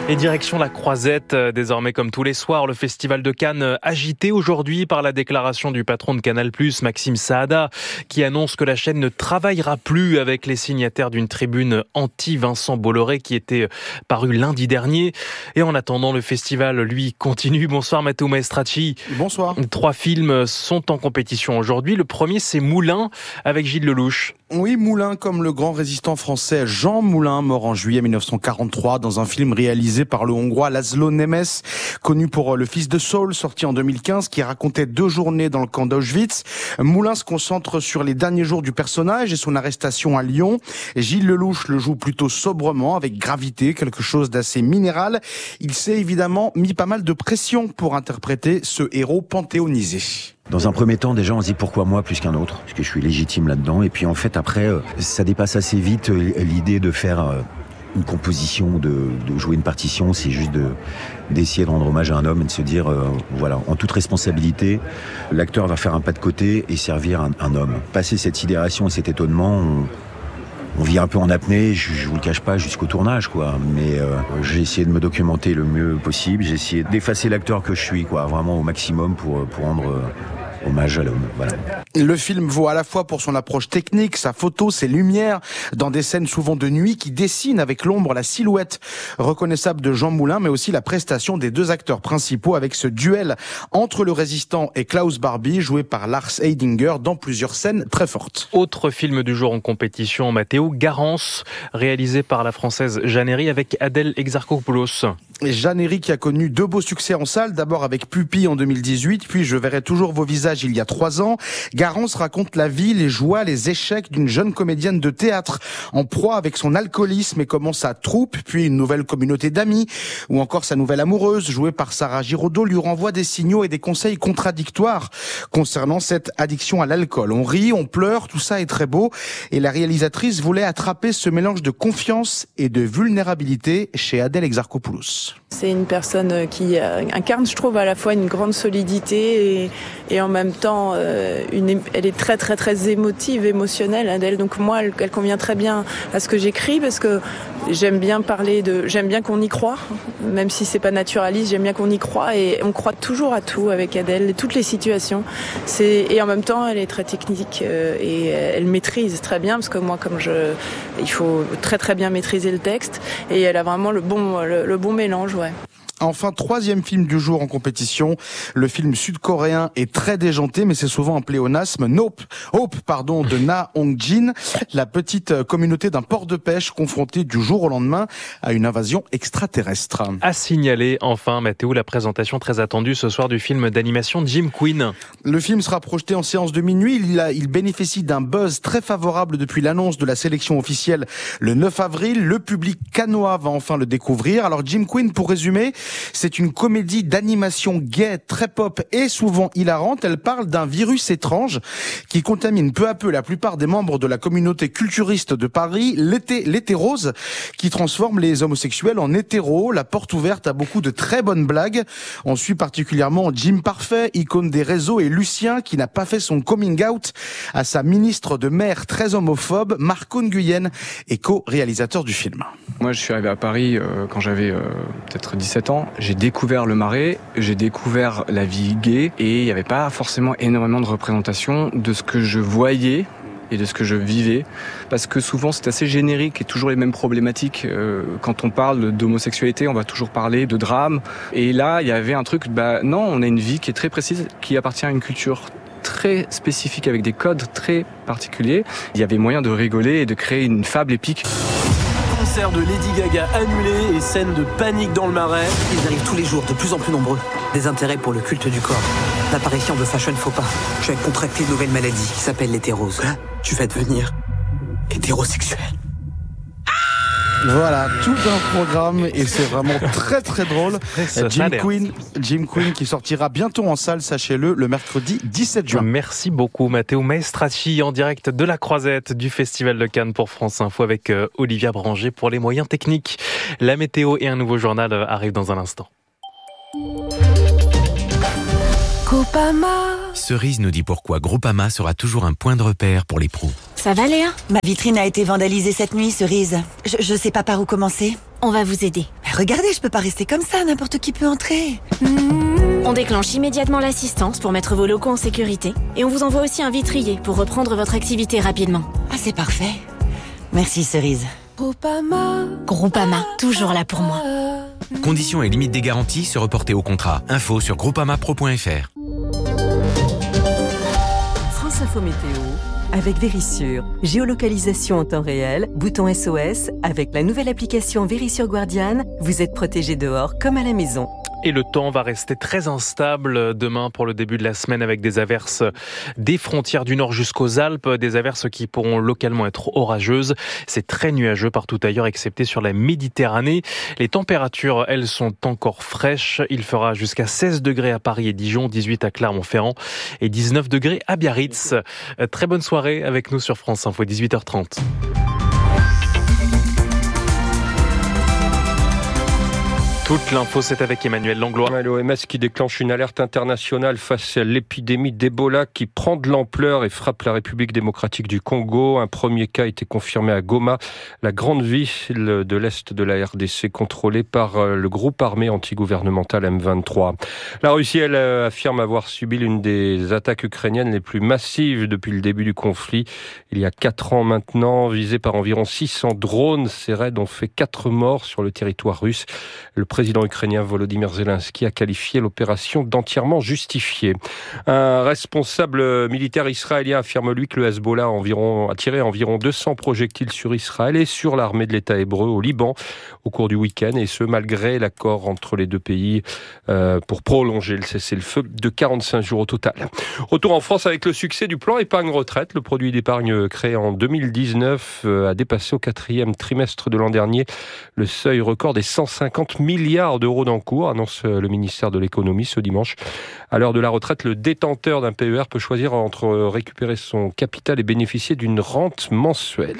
Et direction la Croisette, désormais comme tous les soirs, le festival de Cannes agité aujourd'hui par la déclaration du patron de Canal+, Maxime Saada, qui annonce que la chaîne ne travaillera plus avec les signataires d'une tribune anti-Vincent Bolloré qui était parue lundi dernier. Et en attendant, le festival, lui, continue. Bonsoir Matteo Maestracci. Bonsoir. 3 films sont en compétition aujourd'hui. Le premier, c'est Moulin, avec Gilles Lellouche. Oui, Moulin, comme le grand résistant français Jean Moulin, mort en juillet 1943 dans un film réalisé par le Hongrois László Nemes, connu pour Le Fils de Saul, sorti en 2015, qui racontait 2 journées dans le camp d'Auschwitz. Moulin se concentre sur les derniers jours du personnage et son arrestation à Lyon. Gilles Lellouche le joue plutôt sobrement, avec gravité, quelque chose d'assez minéral. Il s'est évidemment mis pas mal de pression pour interpréter ce héros panthéonisé. Dans un premier temps, déjà, on se dit pourquoi moi plus qu'un autre, parce que je suis légitime là-dedans. Et puis en fait, après, ça dépasse assez vite l'idée de faire une composition, de jouer une partition. C'est juste d'essayer de rendre hommage à un homme et de se dire, voilà, en toute responsabilité, l'acteur va faire un pas de côté et servir un homme. Passer cette sidération et cet étonnement, on vit un peu en apnée, je vous le cache pas, jusqu'au tournage, quoi. Mais j'ai essayé de me documenter le mieux possible. J'ai essayé d'effacer l'acteur que je suis, quoi, vraiment au maximum pour rendre hommage à l'homme. Voilà. Le film vaut à la fois pour son approche technique, sa photo, ses lumières, dans des scènes souvent de nuit qui dessinent avec l'ombre la silhouette reconnaissable de Jean Moulin, mais aussi la prestation des 2 acteurs principaux avec ce duel entre le résistant et Klaus Barbie, joué par Lars Eidinger dans plusieurs scènes très fortes. Autre film du jour en compétition, Matteo, Garance, réalisé par la française Jeanne Herry avec Adèle Exarchopoulos. Jeanne Herry qui a connu 2 beaux succès en salle, d'abord avec Pupille en 2018, puis Je verrai toujours vos visages il y a 3 ans. Garance raconte la vie, les joies, les échecs d'une jeune comédienne de théâtre en proie avec son alcoolisme et comment sa troupe, puis une nouvelle communauté d'amis, ou encore sa nouvelle amoureuse, jouée par Sarah Giraudot, lui renvoie des signaux et des conseils contradictoires concernant cette addiction à l'alcool. On rit, on pleure, tout ça est très beau, et la réalisatrice voulait attraper ce mélange de confiance et de vulnérabilité chez Adèle Exarchopoulos. C'est une personne qui incarne, je trouve, à la fois une grande solidité et en même temps, elle est très très très émotionnelle, Adèle. Donc moi, elle convient très bien à ce que j'écris parce que j'aime bien qu'on y croit, même si c'est pas naturaliste. J'aime bien qu'on y croit et on croit toujours à tout avec Adèle, toutes les situations. Et en même temps, elle est très technique et elle maîtrise très bien parce que moi, il faut très très bien maîtriser le texte et elle a vraiment le bon mélange. Ouais. Enfin, 3e film du jour en compétition. Le film sud-coréen est très déjanté, mais c'est souvent un pléonasme. Hope, de Na Hong-jin, la petite communauté d'un port de pêche confrontée du jour au lendemain à une invasion extraterrestre. À signaler, enfin, Matteo, la présentation très attendue ce soir du film d'animation Jim Queen. Le film sera projeté en séance de minuit. Il bénéficie d'un buzz très favorable depuis l'annonce de la sélection officielle le 9 avril. Le public cannois va enfin le découvrir. Alors, Jim Queen, pour résumer, c'est une comédie d'animation gaie, très pop et souvent hilarante. Elle parle d'un virus étrange qui contamine peu à peu la plupart des membres de la communauté culturiste de Paris, l'hétérose, qui transforme les homosexuels en hétéros. La porte ouverte à beaucoup de très bonnes blagues. On suit particulièrement Jim Parfait, icône des réseaux, et Lucien, qui n'a pas fait son coming out à sa ministre de mer très homophobe, Marco Nguyen, et co-réalisateur du film. Moi, je suis arrivé à Paris quand j'avais peut-être 17 ans. J'ai découvert le Marais, j'ai découvert la vie gay et il n'y avait pas forcément énormément de représentation de ce que je voyais et de ce que je vivais, parce que souvent c'est assez générique et toujours les mêmes problématiques. Quand on parle d'homosexualité, on va toujours parler de drame, et là il y avait un truc, non, on a une vie qui est très précise, qui appartient à une culture très spécifique avec des codes très particuliers. Il y avait moyen de rigoler et de créer une fable épique. Concert de Lady Gaga annulé et scène de panique dans le Marais. Ils arrivent tous les jours, de plus en plus nombreux. Des intérêts pour le culte du corps. L'apparition de fashion faux pas. Je vais contracter une nouvelle maladie qui s'appelle l'hétérose. Tu vas devenir hétérosexuel. Voilà, tout un programme et c'est vraiment très très drôle. Jim Queen qui sortira bientôt en salle, sachez-le, le mercredi 17 juin. Merci beaucoup Matteo Maestracci en direct de la Croisette du Festival de Cannes pour France Info avec Olivia Branger pour les moyens techniques. La météo et un nouveau journal arrivent dans un instant. Groupama. Cerise nous dit pourquoi Groupama sera toujours un point de repère pour les pros. Ça va Léa ? Ma vitrine a été vandalisée cette nuit, Cerise. Je sais pas par où commencer. On va vous aider. Merci. regardez, je peux pas rester comme ça, n'importe qui peut entrer. On déclenche immédiatement l'assistance pour mettre vos locaux en sécurité et on vous envoie aussi un vitrier pour reprendre votre activité rapidement. Ah, c'est parfait. Merci, Cerise. Groupama, toujours là pour moi. Conditions et limites des garanties se reporter au contrat. Info sur groupamapro.fr. France Info Météo avec Vérissure. Géolocalisation en temps réel, bouton SOS. Avec la nouvelle application Vérissure Guardian, vous êtes protégé dehors comme à la maison. Et le temps va rester très instable demain pour le début de la semaine avec des averses des frontières du nord jusqu'aux Alpes, des averses qui pourront localement être orageuses. C'est très nuageux partout ailleurs excepté sur la Méditerranée. Les températures, elles, sont encore fraîches. Il fera jusqu'à 16 degrés à Paris et Dijon, 18 à Clermont-Ferrand et 19 degrés à Biarritz. Très bonne soirée avec nous sur France Info, 18h30. Toute l'info, c'est avec Emmanuel Langlois. L'OMS qui déclenche une alerte internationale face à l'épidémie d'Ebola qui prend de l'ampleur et frappe la République démocratique du Congo. Un premier cas a été confirmé à Goma, la grande ville de l'Est de la RDC contrôlée par le groupe armé antigouvernemental M23. La Russie, elle, affirme avoir subi l'une des attaques ukrainiennes les plus massives depuis le début du conflit. Il y a 4 ans maintenant, visé par environ 600 drones, ces raids ont fait 4 morts sur le territoire russe. Le président ukrainien Volodymyr Zelensky a qualifié l'opération d'entièrement justifiée. Un responsable militaire israélien affirme lui que le Hezbollah a tiré environ 200 projectiles sur Israël et sur l'armée de l'État hébreu au Liban au cours du week-end, et ce malgré l'accord entre les deux pays pour prolonger le cessez-le-feu de 45 jours au total. Retour en France avec le succès du plan épargne retraite. Le produit d'épargne créé en 2019 a dépassé au 4e trimestre de l'an dernier le seuil record des 150 milliards d'euros d'encours, annonce le ministère de l'économie ce dimanche. À l'heure de la retraite, le détenteur d'un PER peut choisir entre récupérer son capital et bénéficier d'une rente mensuelle.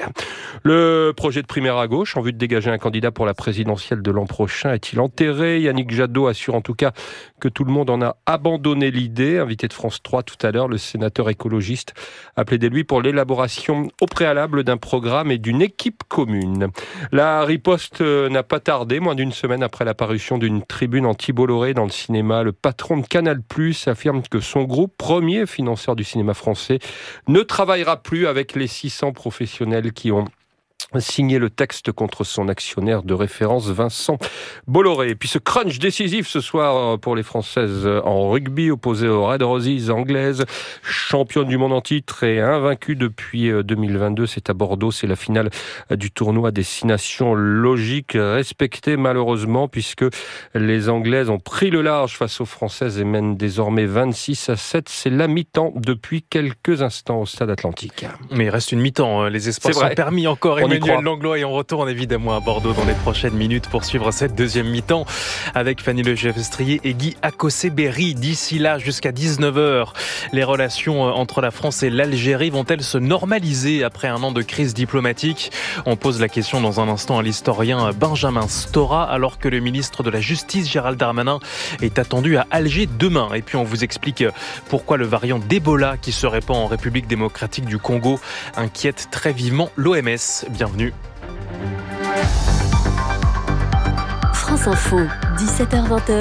Le projet de primaire à gauche, en vue de dégager un candidat pour la présidentielle de l'an prochain, est-il enterré ? Yannick Jadot assure en tout cas que tout le monde en a abandonné l'idée. Invité de France 3 tout à l'heure, le sénateur écologiste a plaidé lui pour l'élaboration au préalable d'un programme et d'une équipe commune. La riposte n'a pas tardé, moins d'une semaine après la parution d'une tribune anti-Bolloré dans le cinéma. Le patron de Canal+ affirme que son groupe, premier financeur du cinéma français, ne travaillera plus avec les 600 professionnels qui ont signé le texte contre son actionnaire de référence Vincent Bolloré. Et puis ce crunch décisif ce soir pour les Françaises en rugby, opposées aux Red Roses anglaises, championnes du monde en titre et invaincues depuis 2022. C'est à Bordeaux, c'est la finale du tournoi Destination Logique, respectée malheureusement puisque les Anglaises ont pris le large face aux Françaises et mènent désormais 26-7. C'est la mi-temps depuis quelques instants au Stade Atlantique. Mais il reste une mi-temps, les espoirs sont permis encore. Emmanuel Langlois, et on retourne évidemment à Bordeaux dans les prochaines minutes pour suivre cette deuxième mi-temps avec Fanny Legevstrier et Guy Akosé-Berry. D'ici là, jusqu'à 19h, les relations entre la France et l'Algérie vont-elles se normaliser après un an de crise diplomatique ? On pose la question dans un instant à l'historien Benjamin Stora, alors que le ministre de la Justice, Gérald Darmanin, est attendu à Alger demain. Et puis on vous explique pourquoi le variant d'Ebola qui se répand en République démocratique du Congo inquiète très vivement l'OMS. Bienvenue. France Info, 17h-20h.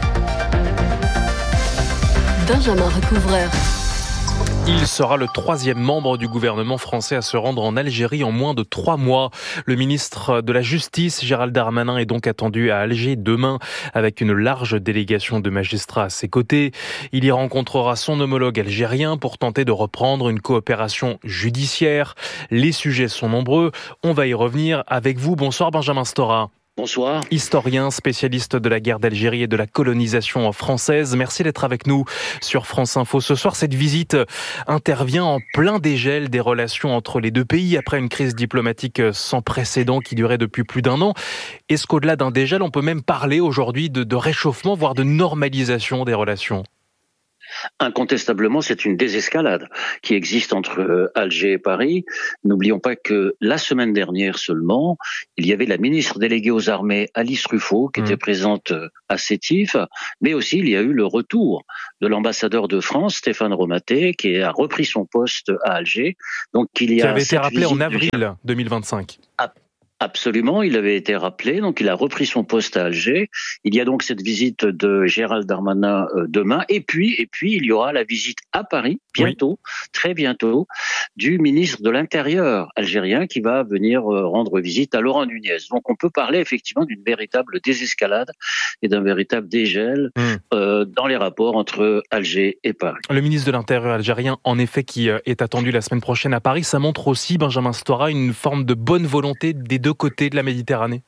Benjamin Recouvreur. Il sera le 3e membre du gouvernement français à se rendre en Algérie en moins de 3 mois. Le ministre de la Justice, Gérald Darmanin, est donc attendu à Alger demain avec une large délégation de magistrats à ses côtés. Il y rencontrera son homologue algérien pour tenter de reprendre une coopération judiciaire. Les sujets sont nombreux. On va y revenir avec vous. Bonsoir Benjamin Stora. Bonsoir. Historien, spécialiste de la guerre d'Algérie et de la colonisation française. Merci d'être avec nous sur France Info. Ce soir, cette visite intervient en plein dégel des relations entre les deux pays après une crise diplomatique sans précédent qui durait depuis plus d'1 an. Est-ce qu'au-delà d'un dégel, on peut même parler aujourd'hui de réchauffement, voire de normalisation des relations ? Incontestablement, c'est une désescalade qui existe entre Alger et Paris. N'oublions pas que la semaine dernière seulement, il y avait la ministre déléguée aux armées, Alice Ruffo, qui était présente à Sétif, mais aussi il y a eu le retour de l'ambassadeur de France, Stéphane Romaté, qui a repris son poste à Alger. Donc il y a qui avait été rappelé en avril 2025. Absolument, il avait été rappelé, donc il a repris son poste à Alger. Il y a donc cette visite de Gérald Darmanin demain, et puis il y aura la visite à Paris bientôt, très bientôt, du ministre de l'Intérieur algérien qui va venir rendre visite à Laurent Nunez. Donc on peut parler effectivement d'une véritable désescalade et d'un véritable dégel dans les rapports entre Alger et Paris. Le ministre de l'Intérieur algérien, en effet, qui est attendu la semaine prochaine à Paris, ça montre aussi, Benjamin Stora, une forme de bonne volonté des deux côtés de la Méditerranée.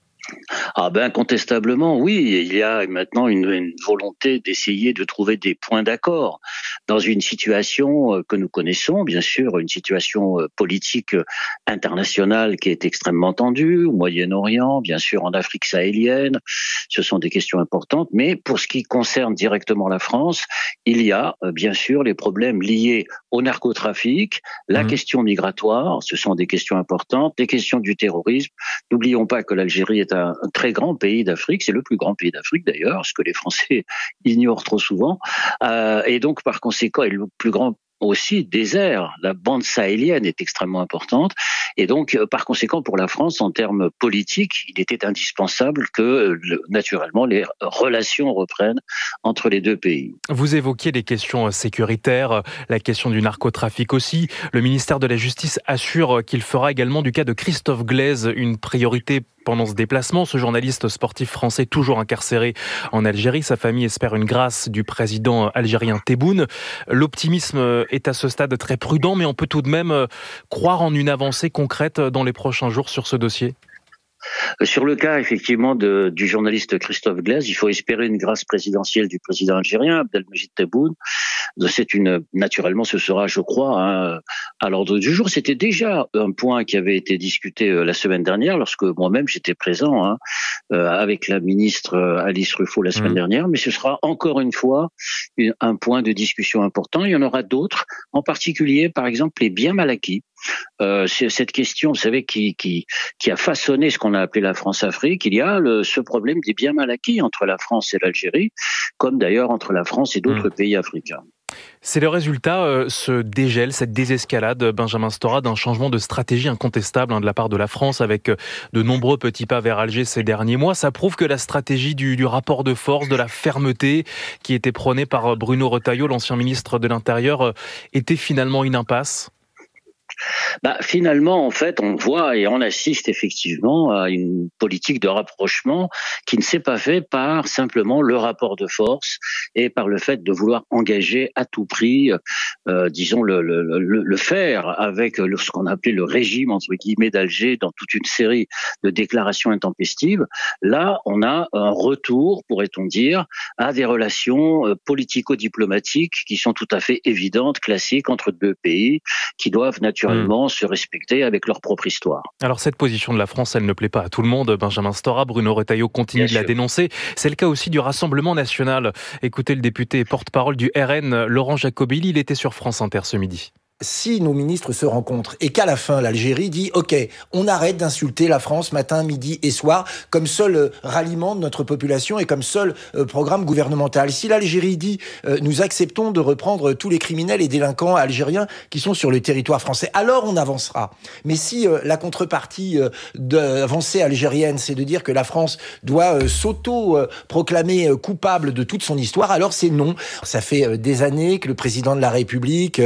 Ah ben incontestablement, oui, il y a maintenant une volonté d'essayer de trouver des points d'accord dans une situation que nous connaissons, bien sûr, une situation politique internationale qui est extrêmement tendue, au Moyen-Orient, bien sûr en Afrique sahélienne, ce sont des questions importantes, mais pour ce qui concerne directement la France, il y a bien sûr les problèmes liés au narcotrafic, la question migratoire, ce sont des questions importantes, les questions du terrorisme. N'oublions pas que l'Algérie est un très grand pays d'Afrique, c'est le plus grand pays d'Afrique d'ailleurs, ce que les Français ignorent trop souvent, et donc par conséquent, est le plus grand aussi désert. La bande sahélienne est extrêmement importante et donc par conséquent pour la France en termes politiques, il était indispensable que naturellement les relations reprennent entre les deux pays. Vous évoquiez les questions sécuritaires, la question du narcotrafic aussi. Le ministère de la Justice assure qu'il fera également du cas de Christophe Glaise une priorité pendant ce déplacement. Ce journaliste sportif français toujours incarcéré en Algérie, sa famille espère une grâce du président algérien Tebboune. L'optimisme est à ce stade très prudent, mais on peut tout de même croire en une avancée concrète dans les prochains jours sur ce dossier. Sur le cas effectivement du journaliste Christophe Glaise, il faut espérer une grâce présidentielle du président algérien Abdelmejid Tebboune. Naturellement, ce sera, je crois, à l'ordre du jour. C'était déjà un point qui avait été discuté la semaine dernière, lorsque moi-même j'étais présent avec la ministre Alice Ruffo la semaine dernière. Mais ce sera encore une fois un point de discussion important. Il y en aura d'autres, en particulier, par exemple, les biens mal acquis. C'est cette question, vous savez, qui a façonné ce qu'on a appelé la France-Afrique. Il y a ce problème des biens mal acquis entre la France et l'Algérie, comme d'ailleurs entre la France et d'autres pays africains. C'est le résultat, ce dégel, cette désescalade, Benjamin Stora, d'un changement de stratégie incontestable de la part de la France avec de nombreux petits pas vers Alger ces derniers mois. Ça prouve que la stratégie du rapport de force, de la fermeté qui était prônée par Bruno Retailleau, l'ancien ministre de l'Intérieur, était finalement une impasse. Finalement, en fait, on voit et on assiste effectivement à une politique de rapprochement qui ne s'est pas fait par simplement le rapport de force et par le fait de vouloir engager à tout prix, disons, le faire avec ce qu'on appelait le régime, entre guillemets, d'Alger dans toute une série de déclarations intempestives. Là, on a un retour, pourrait-on dire, à des relations politico-diplomatiques qui sont tout à fait évidentes, classiques entre deux pays qui doivent naturellement se respecter avec leur propre histoire. Alors cette position de la France, elle ne plaît pas à tout le monde. Benjamin Stora, Bruno Retailleau continue de la dénoncer. C'est le cas aussi du Rassemblement national. Écoutez le député et porte-parole du RN, Laurent Jacobelli, il était sur France Inter ce midi. Si nos ministres se rencontrent et qu'à la fin, l'Algérie dit « Ok, on arrête d'insulter la France matin, midi et soir comme seul ralliement de notre population et comme seul programme gouvernemental. » Si l'Algérie dit « Nous acceptons de reprendre tous les criminels et délinquants algériens qui sont sur le territoire français », alors on avancera. Mais si la contrepartie d'avancée algérienne, c'est de dire que la France doit s'auto-proclamer coupable de toute son histoire, alors c'est non. Ça fait des années que le président de la République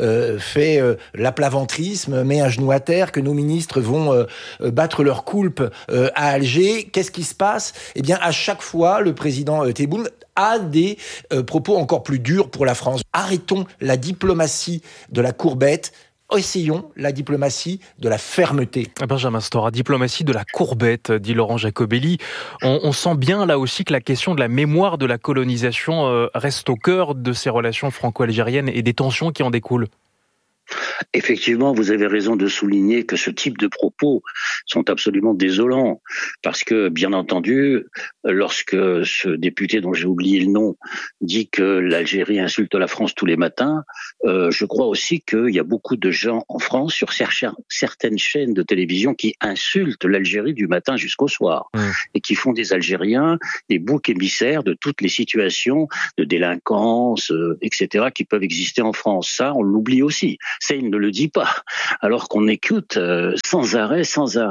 fait l'aplaventrisme, met un genou à terre, que nos ministres vont battre leur coulpe à Alger. Qu'est-ce qui se passe ? Eh bien, à chaque fois, le président Tebboune a des propos encore plus durs pour la France. Arrêtons la diplomatie de la courbette. Essayons la diplomatie de la fermeté. Benjamin Stora, diplomatie de la courbette, dit Laurent Jacobelli. On sent bien là aussi que la question de la mémoire de la colonisation reste au cœur de ces relations franco-algériennes et des tensions qui en découlent. Effectivement, vous avez raison de souligner que ce type de propos sont absolument désolants parce que, bien entendu, lorsque ce député dont j'ai oublié le nom dit que l'Algérie insulte la France tous les matins, je crois aussi qu'il y a beaucoup de gens en France sur certaines chaînes de télévision qui insultent l'Algérie du matin jusqu'au soir et qui font des Algériens des boucs émissaires de toutes les situations de délinquance, etc., qui peuvent exister en France. Ça, on l'oublie aussi. C'est une ne le dit pas, alors qu'on écoute sans arrêt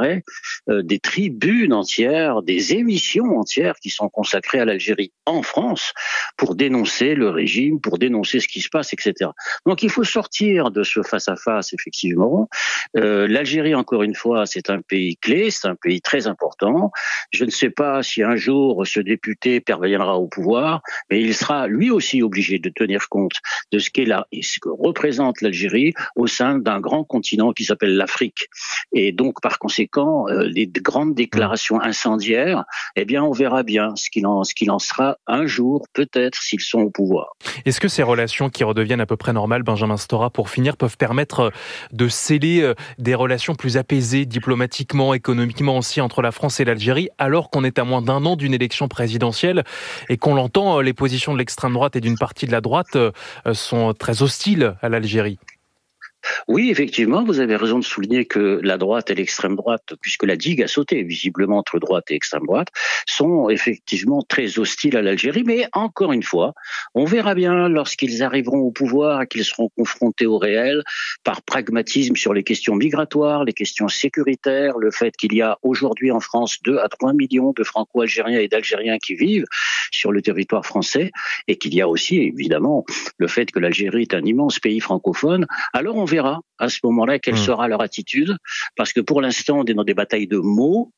des tribunes entières, des émissions entières qui sont consacrées à l'Algérie en France pour dénoncer le régime, pour dénoncer ce qui se passe, etc. Donc il faut sortir de ce face-à-face, effectivement. L'Algérie, encore une fois, c'est un pays clé, c'est un pays très important. Je ne sais pas si un jour ce député parviendra au pouvoir, mais il sera lui aussi obligé de tenir compte de ce qu'est là et ce que représente l'Algérie au sein d'un grand continent qui s'appelle l'Afrique. Et donc, par conséquent, les grandes déclarations incendiaires, eh bien, on verra bien ce qu'il en sera un jour, peut-être, s'ils sont au pouvoir. Est-ce que ces relations qui redeviennent à peu près normales, Benjamin Stora, pour finir, peuvent permettre de sceller des relations plus apaisées, diplomatiquement, économiquement aussi, entre la France et l'Algérie, alors qu'on est à moins d'un an d'une élection présidentielle et qu'on l'entend, les positions de l'extrême droite et d'une partie de la droite sont très hostiles à l'Algérie? Oui, effectivement, vous avez raison de souligner que la droite et l'extrême droite, puisque la digue a sauté visiblement entre droite et extrême droite, sont effectivement très hostiles à l'Algérie. Mais encore une fois, on verra bien lorsqu'ils arriveront au pouvoir et qu'ils seront confrontés au réel, par pragmatisme sur les questions migratoires, les questions sécuritaires, le fait qu'il y a aujourd'hui en France 2 à 3 millions de Franco-Algériens et d'Algériens qui vivent sur le territoire français, et qu'il y a aussi évidemment le fait que l'Algérie est un immense pays francophone. Alors on verra à ce moment-là quelle sera leur attitude, parce que pour l'instant on est dans des batailles de mots,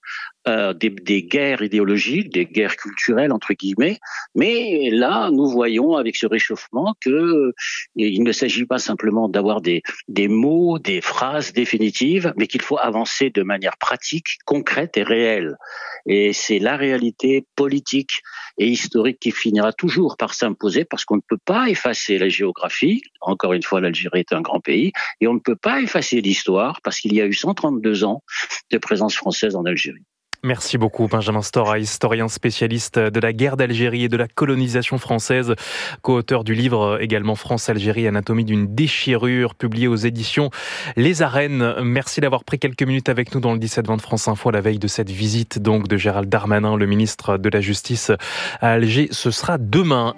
des guerres idéologiques, des guerres culturelles entre guillemets, mais là nous voyons avec ce réchauffement que il ne s'agit pas simplement d'avoir des mots, des phrases définitives, mais qu'il faut avancer de manière pratique, concrète et réelle. Et c'est la réalité politique et historique qui finira toujours par s'imposer, parce qu'on ne peut pas effacer la géographie. Encore une fois, l'Algérie est un grand pays, et on ne peut pas effacer l'histoire, parce qu'il y a eu 132 ans de présence française en Algérie. Merci beaucoup Benjamin Stora, historien spécialiste de la guerre d'Algérie et de la colonisation française, co-auteur du livre également France-Algérie, anatomie d'une déchirure, publié aux éditions Les Arènes. Merci d'avoir pris quelques minutes avec nous dans le 17-20 de France Info à la veille de cette visite donc de Gérald Darmanin, le ministre de la Justice à Alger. Ce sera demain.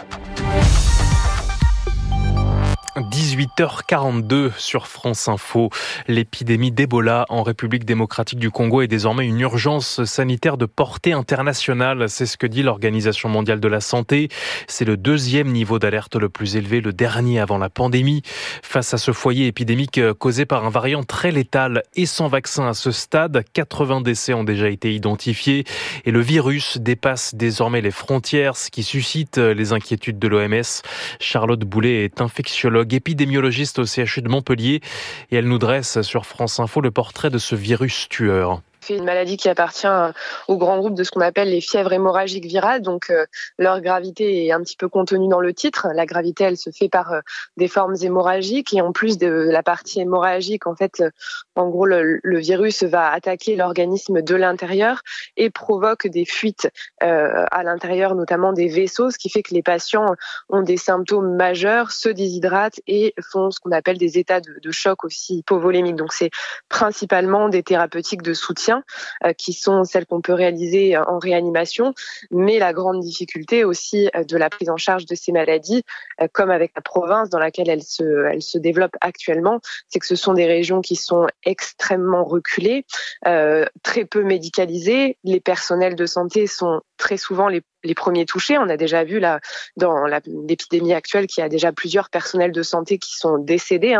18h42 sur France Info. L'épidémie d'Ebola en République démocratique du Congo est désormais une urgence sanitaire de portée internationale. C'est ce que dit l'Organisation mondiale de la santé. C'est le 2e niveau d'alerte le plus élevé, le dernier avant la pandémie. Face à ce foyer épidémique causé par un variant très létal et sans vaccin à ce stade, 80 décès ont déjà été identifiés et le virus dépasse désormais les frontières, ce qui suscite les inquiétudes de l'OMS. Charlotte Boulet est infectiologue, épidémiologiste au CHU de Montpellier, et elle nous dresse sur France Info le portrait de ce virus tueur. C'est une maladie qui appartient au grand groupe de ce qu'on appelle les fièvres hémorragiques virales. Donc, leur gravité est un petit peu contenue dans le titre. La gravité, elle se fait par des formes hémorragiques. Et en plus de la partie hémorragique, en fait, en gros, le virus va attaquer l'organisme de l'intérieur et provoque des fuites à l'intérieur, notamment des vaisseaux, ce qui fait que les patients ont des symptômes majeurs, se déshydratent et font ce qu'on appelle des états de choc aussi hypovolémiques. Donc, c'est principalement des thérapeutiques de soutien qui sont celles qu'on peut réaliser en réanimation, mais la grande difficulté aussi de la prise en charge de ces maladies, comme avec la province dans laquelle elle se développe actuellement, c'est que ce sont des régions qui sont extrêmement reculées, très peu médicalisées. Les personnels de santé sont très souvent les premiers touchés. On a déjà vu là dans l'épidémie actuelle qu'il y a déjà plusieurs personnels de santé qui sont décédés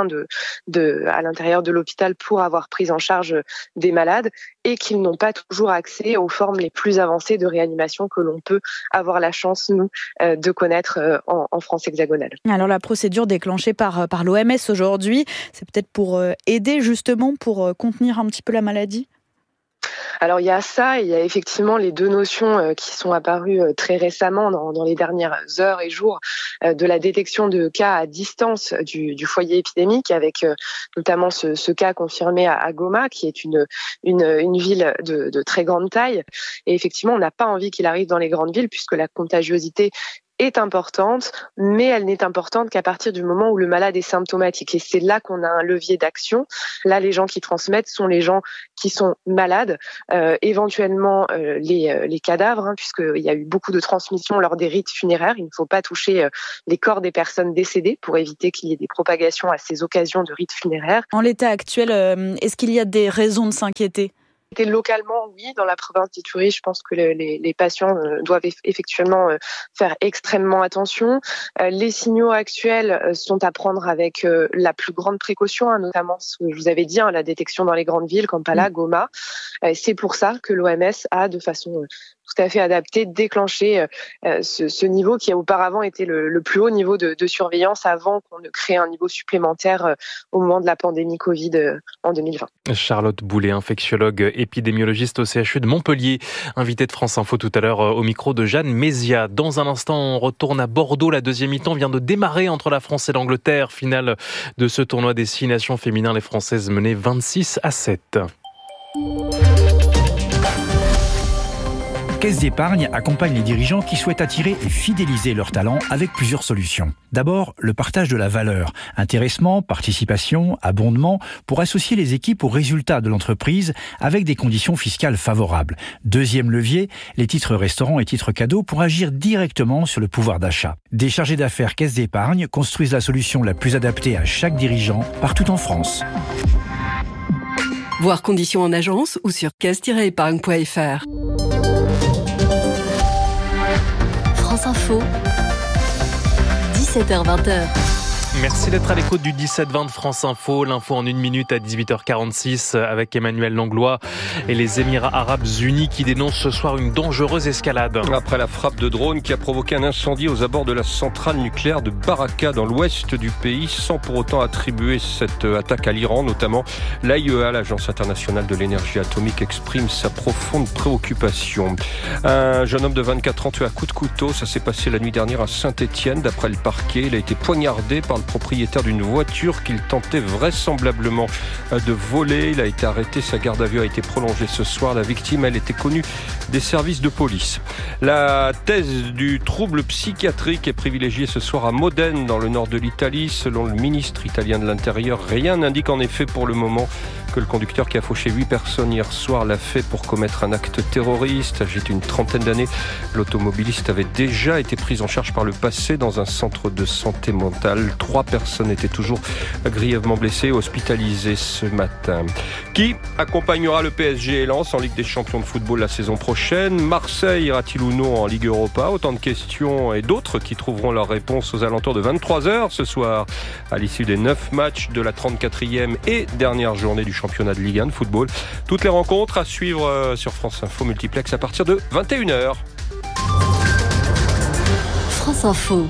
à l'intérieur de l'hôpital pour avoir pris en charge des malades et qu'ils n'ont pas toujours accès aux formes les plus avancées de réanimation que l'on peut avoir la chance, nous, de connaître en France hexagonale. Alors la procédure déclenchée par l'OMS aujourd'hui, c'est peut-être pour aider justement, pour contenir un petit peu la maladie ? Alors il y a ça, et il y a effectivement les deux notions qui sont apparues très récemment dans les dernières heures et jours de la détection de cas à distance du foyer épidémique, avec notamment ce cas confirmé à Goma, qui est une ville de très grande taille. Et effectivement, on n'a pas envie qu'il arrive dans les grandes villes puisque la contagiosité est importante, mais elle n'est importante qu'à partir du moment où le malade est symptomatique. Et c'est là qu'on a un levier d'action. Là, les gens qui transmettent sont les gens qui sont malades, éventuellement les cadavres, puisqu'il y a eu beaucoup de transmissions lors des rites funéraires. Il ne faut pas toucher les corps des personnes décédées pour éviter qu'il y ait des propagations à ces occasions de rites funéraires. En l'état actuel, est-ce qu'il y a des raisons de s'inquiéter ? Localement, oui, dans la province d'Ituri, je pense que les patients doivent effectivement faire extrêmement attention. Les signaux actuels sont à prendre avec la plus grande précaution, notamment ce que je vous avais dit, la détection dans les grandes villes, Kampala, Goma. C'est pour ça que l'OMS a, de façon tout à fait adaptée, déclenché ce niveau qui a auparavant été le plus haut niveau de surveillance avant qu'on ne crée un niveau supplémentaire au moment de la pandémie Covid en 2020. Charlotte Boulet, infectiologue épidémiologiste au CHU de Montpellier, invitée de France Info tout à l'heure au micro de Jeanne Mézia. Dans un instant, on retourne à Bordeaux. La deuxième mi-temps vient de démarrer entre la France et l'Angleterre. Finale de ce tournoi des 6 nations féminins. Les Françaises menaient 26-7. Caisse d'Épargne accompagne les dirigeants qui souhaitent attirer et fidéliser leurs talents avec plusieurs solutions. D'abord, le partage de la valeur, intéressement, participation, abondement, pour associer les équipes aux résultats de l'entreprise avec des conditions fiscales favorables. Deuxième levier, les titres restaurants et titres cadeaux pour agir directement sur le pouvoir d'achat. Des chargés d'affaires Caisse d'Épargne construisent la solution la plus adaptée à chaque dirigeant partout en France. Voir conditions en agence ou sur caisse-épargne.fr. France Info, 17h-20h. Merci d'être à l'écoute du 17-20 de France Info. L'info en 1 minute à 18h46 avec Emmanuel Langlois et les Émirats Arabes Unis qui dénoncent ce soir une dangereuse escalade. Après la frappe de drone qui a provoqué un incendie aux abords de la centrale nucléaire de Baraka dans l'ouest du pays, sans pour autant attribuer cette attaque à l'Iran notamment, l'AIEA, l'Agence internationale de l'énergie atomique, exprime sa profonde préoccupation. Un jeune homme de 24 ans tué à coups de couteau, ça s'est passé la nuit dernière à Saint-Étienne. D'après le parquet, il a été poignardé par le propriétaire d'une voiture qu'il tentait vraisemblablement de voler. Il a été arrêté, sa garde à vue a été prolongée ce soir. La victime, elle était connue des services de police. La thèse du trouble psychiatrique est privilégiée ce soir à Modène, dans le nord de l'Italie. Selon le ministre italien de l'Intérieur, rien n'indique en effet pour le moment que le conducteur qui a fauché 8 personnes hier soir l'a fait pour commettre un acte terroriste. Âgé d'une trentaine d'années, l'automobiliste avait déjà été pris en charge par le passé dans un centre de santé mentale. 3 personnes étaient toujours grièvement blessées, hospitalisées ce matin. Qui accompagnera le PSG et Lens en Ligue des Champions de football la saison prochaine? Marseille ira-t-il ou non en Ligue Europa? Autant de questions et d'autres qui trouveront leur réponse aux alentours de 23h ce soir, à l'issue des 9 matchs de la 34e et dernière journée du championnat de Ligue 1 de football. Toutes les rencontres à suivre sur France Info Multiplex à partir de 21h. France Info.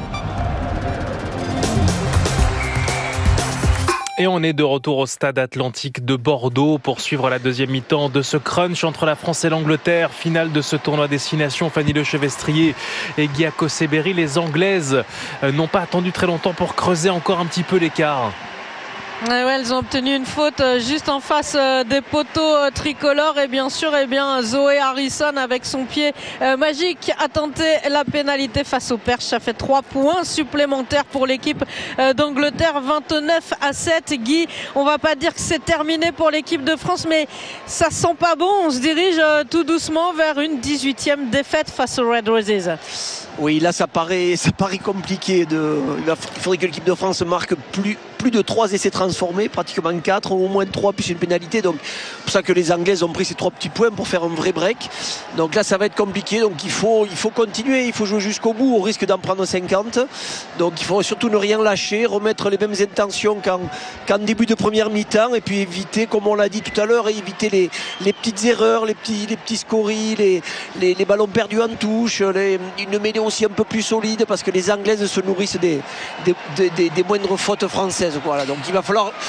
Et on est de retour au stade Atlantique de Bordeaux pour suivre la deuxième mi-temps de ce crunch entre la France et l'Angleterre. Finale de ce tournoi Destination. Fanny Lechevestrier et Guy Akoseberi. Les Anglaises n'ont pas attendu très longtemps pour creuser encore un petit peu l'écart. Ouais, elles ont obtenu une faute juste en face des poteaux tricolores et bien sûr Zoé Harrison avec son pied magique a tenté la pénalité face au Perche. Ça fait 3 points supplémentaires pour l'équipe d'Angleterre, 29-7. Guy, on va pas dire que c'est terminé pour l'équipe de France, mais ça sent pas bon. On se dirige tout doucement vers une 18e défaite face aux Red Roses. Oui, là ça paraît compliqué. Il faudrait que l'équipe de France marque plus de 3 essais transformés, pratiquement 4, au moins 3 puis une pénalité. Donc c'est pour ça que les Anglaises ont pris ces 3 petits points pour faire un vrai break. Donc là ça va être compliqué. Donc il faut continuer, il faut jouer jusqu'au bout, au risque d'en prendre 50. Donc il faut surtout ne rien lâcher, remettre les mêmes intentions qu'en début de première mi-temps et puis éviter, comme on l'a dit tout à l'heure, éviter les petites erreurs, les petits scories, les ballons perdus en touche, une mêlée aussi un peu plus solide parce que les Anglaises se nourrissent des moindres fautes françaises. Voilà, donc il va falloir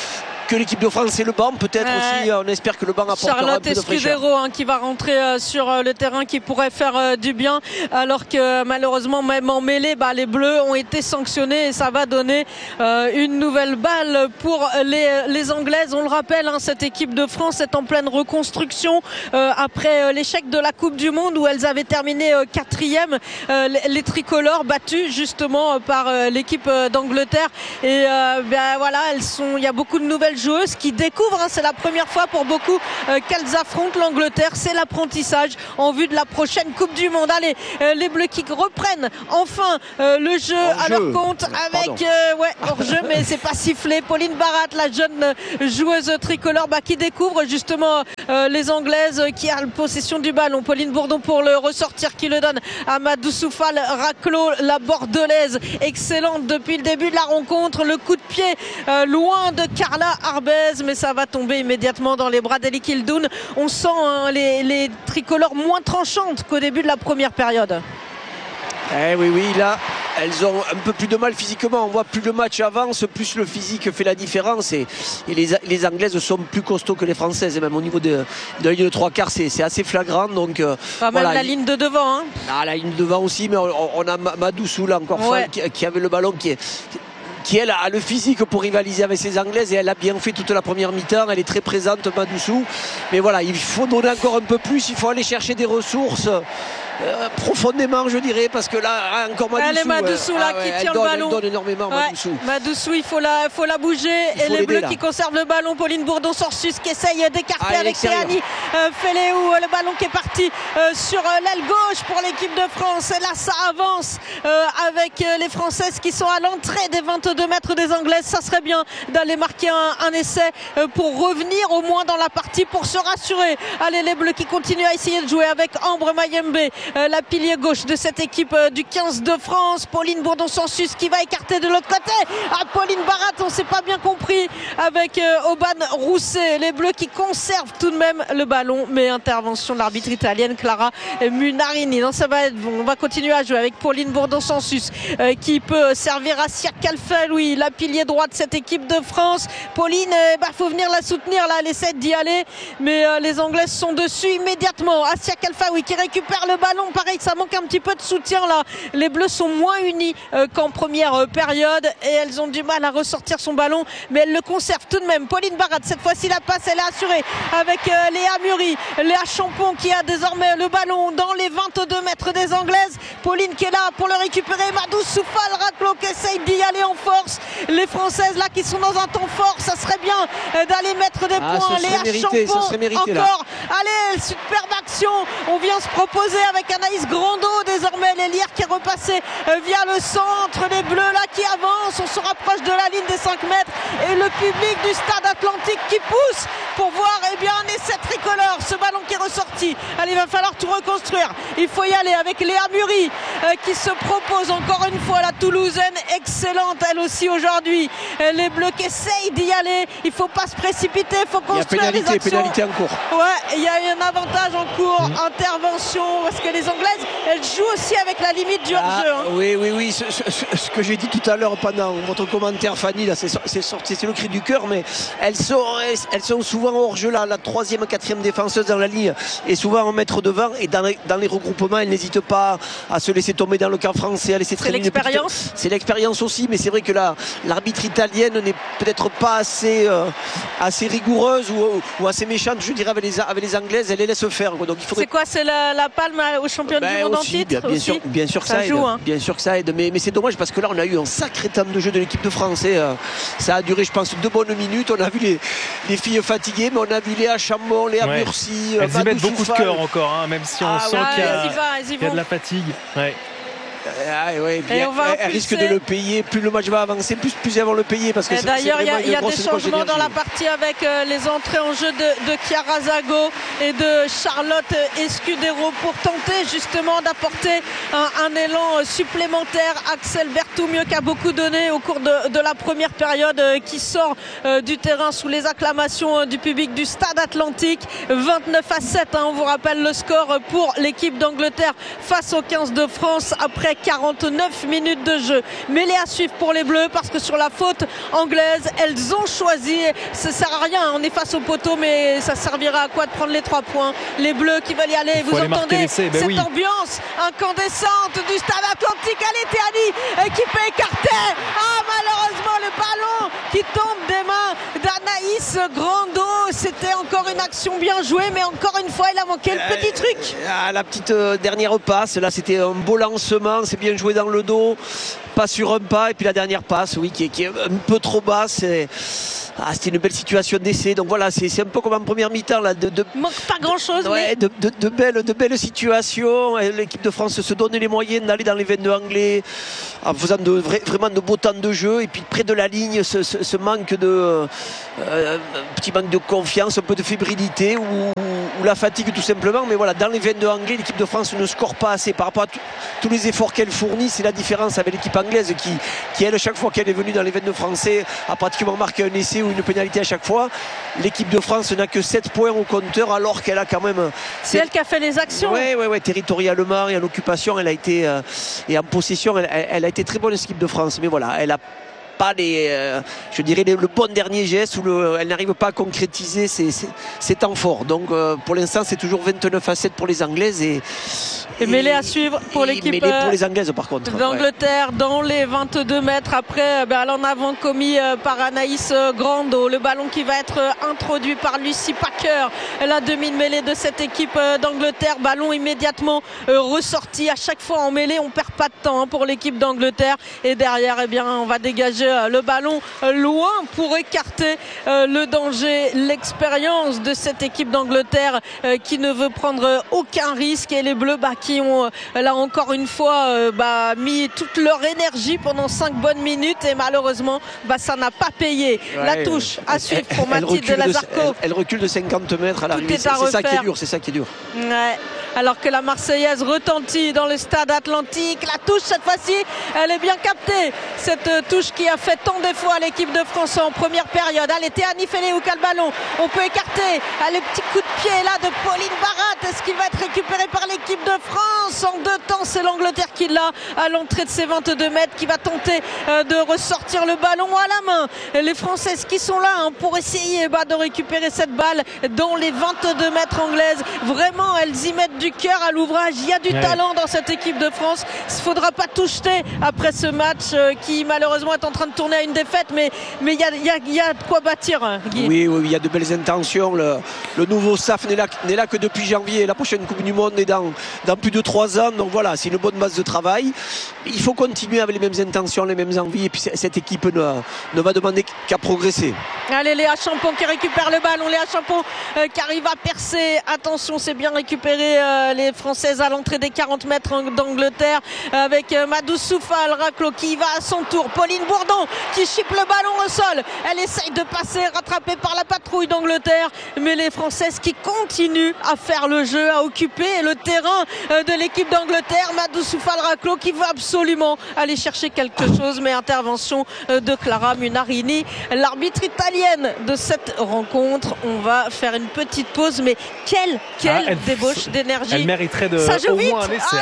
que l'équipe de France et le banc peut-être aussi. On espère que le banc apportera un peu de fraîcheur. Escudero qui va rentrer sur le terrain, qui pourrait faire du bien, alors que malheureusement même en mêlée, les Bleus ont été sanctionnés et ça va donner une nouvelle balle pour les Anglaises. On le rappelle, cette équipe de France est en pleine reconstruction après l'échec de la Coupe du Monde où elles avaient terminé 4e, les tricolores battus justement par l'équipe d'Angleterre. Et voilà, il y a beaucoup de nouvelles joueuses qui découvrent, c'est la première fois pour beaucoup qu'elles affrontent l'Angleterre. C'est l'apprentissage en vue de la prochaine Coupe du Monde. Allez, les Bleus qui reprennent enfin le jeu à leur compte avec hors-jeu, mais c'est pas sifflé. Pauline Barratt, la jeune joueuse tricolore, qui découvre justement les Anglaises, qui a la possession du ballon. Pauline Bourdon pour le ressortir, qui le donne à Madou Soufal Raclo, la bordelaise, excellente depuis le début de la rencontre. Le coup de pied loin de Carla Arbez, mais ça va tomber immédiatement dans les bras d'Eli Kildoun. On sent les tricolores moins tranchantes qu'au début de la première période. Oui, là, elles ont un peu plus de mal physiquement. On voit plus le match avance, plus le physique fait la différence. Et les Anglaises sont plus costauds que les Françaises. Et même au niveau de la ligne de 3/4, c'est assez flagrant. Donc, même la ligne de devant. La ligne de devant aussi, mais on a Madou Soula encore qui avait le ballon, qui elle a le physique pour rivaliser avec ces Anglaises, et elle a bien fait toute la première mi-temps. Elle est très présente, Madoussou, mais voilà, il faut donner encore un peu plus, il faut aller chercher des ressources profondément, je dirais, parce que là encore Madoussou, elle est Madoussou qui tient le ballon, elle donne énormément. Madoussou, il faut la bouger, et les Bleus qui conservent le ballon. Pauline Bourdon-Sorsus qui essaye d'écarter avec Théani Féléou, le ballon qui est parti sur l'aile gauche pour l'équipe de France, et là ça avance avec les Françaises qui sont à l'entrée des 22 mètres des Anglaises. Ça serait bien d'aller marquer un essai pour revenir au moins dans la partie, pour se rassurer. Allez, les Bleus qui continuent à essayer de jouer avec Ambre Mayembe, la pilier gauche de cette équipe du 15 de France. Pauline Bourdon-Sorsus qui va écarter de l'autre côté. Pauline Barratt, on s'est pas bien compris avec Auban Rousset. Les Bleus qui conservent tout de même le ballon, mais intervention de l'arbitre italienne Clara Munarini. Non, ça va être bon. On va continuer à jouer avec Pauline Bourdon-Sorsus qui peut servir à Sia Kalfaoui, la pilier droite de cette équipe de France. Pauline, faut venir la soutenir là, elle essaie d'y aller, mais les Anglaises sont dessus immédiatement. Sia Kalfaoui qui récupère le ballon. Pareil, ça manque un petit peu de soutien là. Les Bleus sont moins unis qu'en première période, et elles ont du mal à ressortir son ballon, mais elles le conservent tout de même. Pauline Barratt, cette fois-ci la passe elle est assurée avec Léa Muri, Léa Champon qui a désormais le ballon dans les 22 mètres des Anglaises. Pauline qui est là pour le récupérer. Madou Soufal Raclo qui essaye d'y aller en force. Les Françaises là qui sont dans un temps fort, ça serait bien d'aller mettre des points. Léa Champon encore. Allez, superbe action. On vient se proposer avec Anaïs Grandot, désormais l'Hélière qui est repassée via le centre. Les Bleus là qui avancent, on se rapproche de la ligne des 5 mètres, et le public du Stade Atlantique qui pousse pour voir un essai tricolore. Ce ballon qui est ressorti. Allez, il va falloir tout reconstruire. Il faut y aller avec Léa Muri qui se propose encore une fois, la Toulousaine, excellente elle aussi aujourd'hui. Les Bleus qui essayent d'y aller. Il ne faut pas se précipiter, il faut construire des actions. Pénalité en cours. Il y a un avantage en cours. Intervention, parce que les Anglaises, elles jouent aussi avec la limite du hors-jeu. Oui. Ce que j'ai dit tout à l'heure pendant votre commentaire, Fanny, là, c'est le cri du cœur, mais elles sont souvent hors-jeu, la 3e, 4e défenseuse dans la ligne, et souvent en mettre devant, et dans les regroupements, elles n'hésitent pas à se laisser tomber dans le camp français, à laisser traîner. C'est l'expérience aussi, mais c'est vrai que l'arbitre italienne n'est peut-être pas assez rigoureuse ou assez méchante, je dirais, avec les Anglaises. Elle les laisse faire. Donc c'est quoi, c'est la palme aux championnes du monde en titre bien sûr que ça joue, aide. Bien sûr que ça aide, mais c'est dommage parce que là on a eu un sacré temps de jeu de l'équipe de France, et ça a duré, je pense, 2 bonnes minutes. On a vu les filles fatiguées, mais on a vu Léa Chambon, Léa Murcy, elles y mettent beaucoup de cœur encore, même si on sent qu'il y a de la fatigue. Elle risque de le payer. Plus le match va avancer, plus elles vont le payer, parce que d'ailleurs il y a des changements dans la partie avec les entrées en jeu de Chiara Zago et de Charlotte Escudero pour tenter justement d'apporter un élan supplémentaire. Axel Berthoumieux qui a beaucoup donné au cours de la première période, qui sort du terrain sous les acclamations du public du Stade Atlantique. 29-7, on vous rappelle le score pour l'équipe d'Angleterre face au 15 de France après 49 minutes de jeu. Mêlée à suivre pour les Bleus parce que sur la faute anglaise, elles ont choisi. Ça sert à rien, on est face au poteau, mais ça servira à quoi de prendre les 3 points? Les Bleus qui veulent y aller. Vous entendez cette ambiance incandescente du stade Atlantique. Allez, Théani qui peut écarter. Malheureusement, le ballon qui tombe des mains d'Anaïs Grando. C'était encore une action bien jouée, mais encore une fois, il a manqué le petit truc. La petite dernière passe, là, c'était un beau lancement. C'est bien joué dans le dos, pas sur un pas. Et puis la dernière passe, oui, qui est un peu trop basse. C'était une belle situation d'essai. Donc voilà, c'est un peu comme en première mi-temps là, manque pas grand-chose, ouais, mais de belles situations. L'équipe de France se donne les moyens d'aller dans les 22 anglais en faisant vraiment de beaux temps de jeu. Et puis près de la ligne, ce manque de petit manque de confiance, un peu de fébrilité ou la fatigue tout simplement. Mais voilà, dans les 22 anglais, l'équipe de France ne score pas assez par rapport à tous les efforts qu'elle fournit. C'est la différence avec l'équipe anglaise qui elle, chaque fois qu'elle est venue dans les 22 français, a pratiquement marqué un essai ou une pénalité à chaque fois. L'équipe de France n'a que 7 points au compteur alors qu'elle a quand même... C'est elle qui a fait les actions. Oui, territorialement et en occupation, elle a été et en possession, elle a été très bonne, l'équipe de France. Mais voilà, elle a pas je dirais le bon dernier geste où elle n'arrive pas à concrétiser ses temps forts. Donc pour l'instant c'est toujours 29-7 pour les Anglaises et mêlée à suivre pour l'équipe mêlée pour les Anglaises par contre d'Angleterre dans les 22 mètres après en avant commis par Anaïs Grando. Le ballon qui va être introduit par Lucy Packer, la demi-mêlée de cette équipe d'Angleterre. Ballon immédiatement ressorti. À chaque fois en mêlée on perd pas de temps pour l'équipe d'Angleterre et derrière on va dégager le ballon loin pour écarter le danger, l'expérience de cette équipe d'Angleterre qui ne veut prendre aucun risque et les Bleus qui ont là encore une fois mis toute leur énergie pendant 5 bonnes minutes et malheureusement ça n'a pas payé. La touche à suivre pour Mathilde Lazarco. Elle recule de 50 mètres à l'arrivée. C'est ça qui est dur. Ouais. Alors que la Marseillaise retentit dans le stade Atlantique. La touche cette fois-ci, elle est bien captée. Cette touche qui a fait tant d'efforts à l'équipe de France en première période. Allez, Théani Félé qui a le ballon. On peut écarter. Allez, petit coup de pied là de Pauline Barat. Est-ce qu'il va être récupéré par l'équipe de France? En 2 temps, c'est l'Angleterre qui l'a à l'entrée de ses 22 mètres, qui va tenter de ressortir le ballon à la main. Les Françaises qui sont là pour essayer de récupérer cette balle dans les 22 mètres anglaises. Vraiment, elles y mettent du cœur à l'ouvrage. Il y a du talent dans cette équipe de France. Il ne faudra pas tout jeter après ce match qui malheureusement est en train de tourner à une défaite, mais il y a de quoi bâtir, Guy. Oui, il y a de belles intentions. Le nouveau staff n'est là que depuis janvier. La prochaine Coupe du Monde est dans plus de 3 ans. Donc voilà, c'est une bonne base de travail. Il faut continuer avec les mêmes intentions, les mêmes envies. Et puis cette équipe ne va demander qu'à progresser. Allez, Léa Champon qui récupère le ballon. Léa Champon qui arrive à percer. Attention, c'est bien récupéré les Françaises à l'entrée des 40 mètres d'Angleterre avec Madou Soufal Raclo qui va à son tour. Pauline Bourdon qui chipe le ballon au sol. Elle essaye de passer, rattrapée par la patrouille d'Angleterre. Mais les Françaises qui continuent à faire le jeu, à occuper le terrain de l'équipe d'Angleterre. Madou Soufal Raclo qui veut absolument aller chercher quelque chose. Mais intervention de Clara Munarini, l'arbitre italienne de cette rencontre. On va faire une petite pause. Mais quelle débauche d'énergie. Elle mériterait de au moins un essai.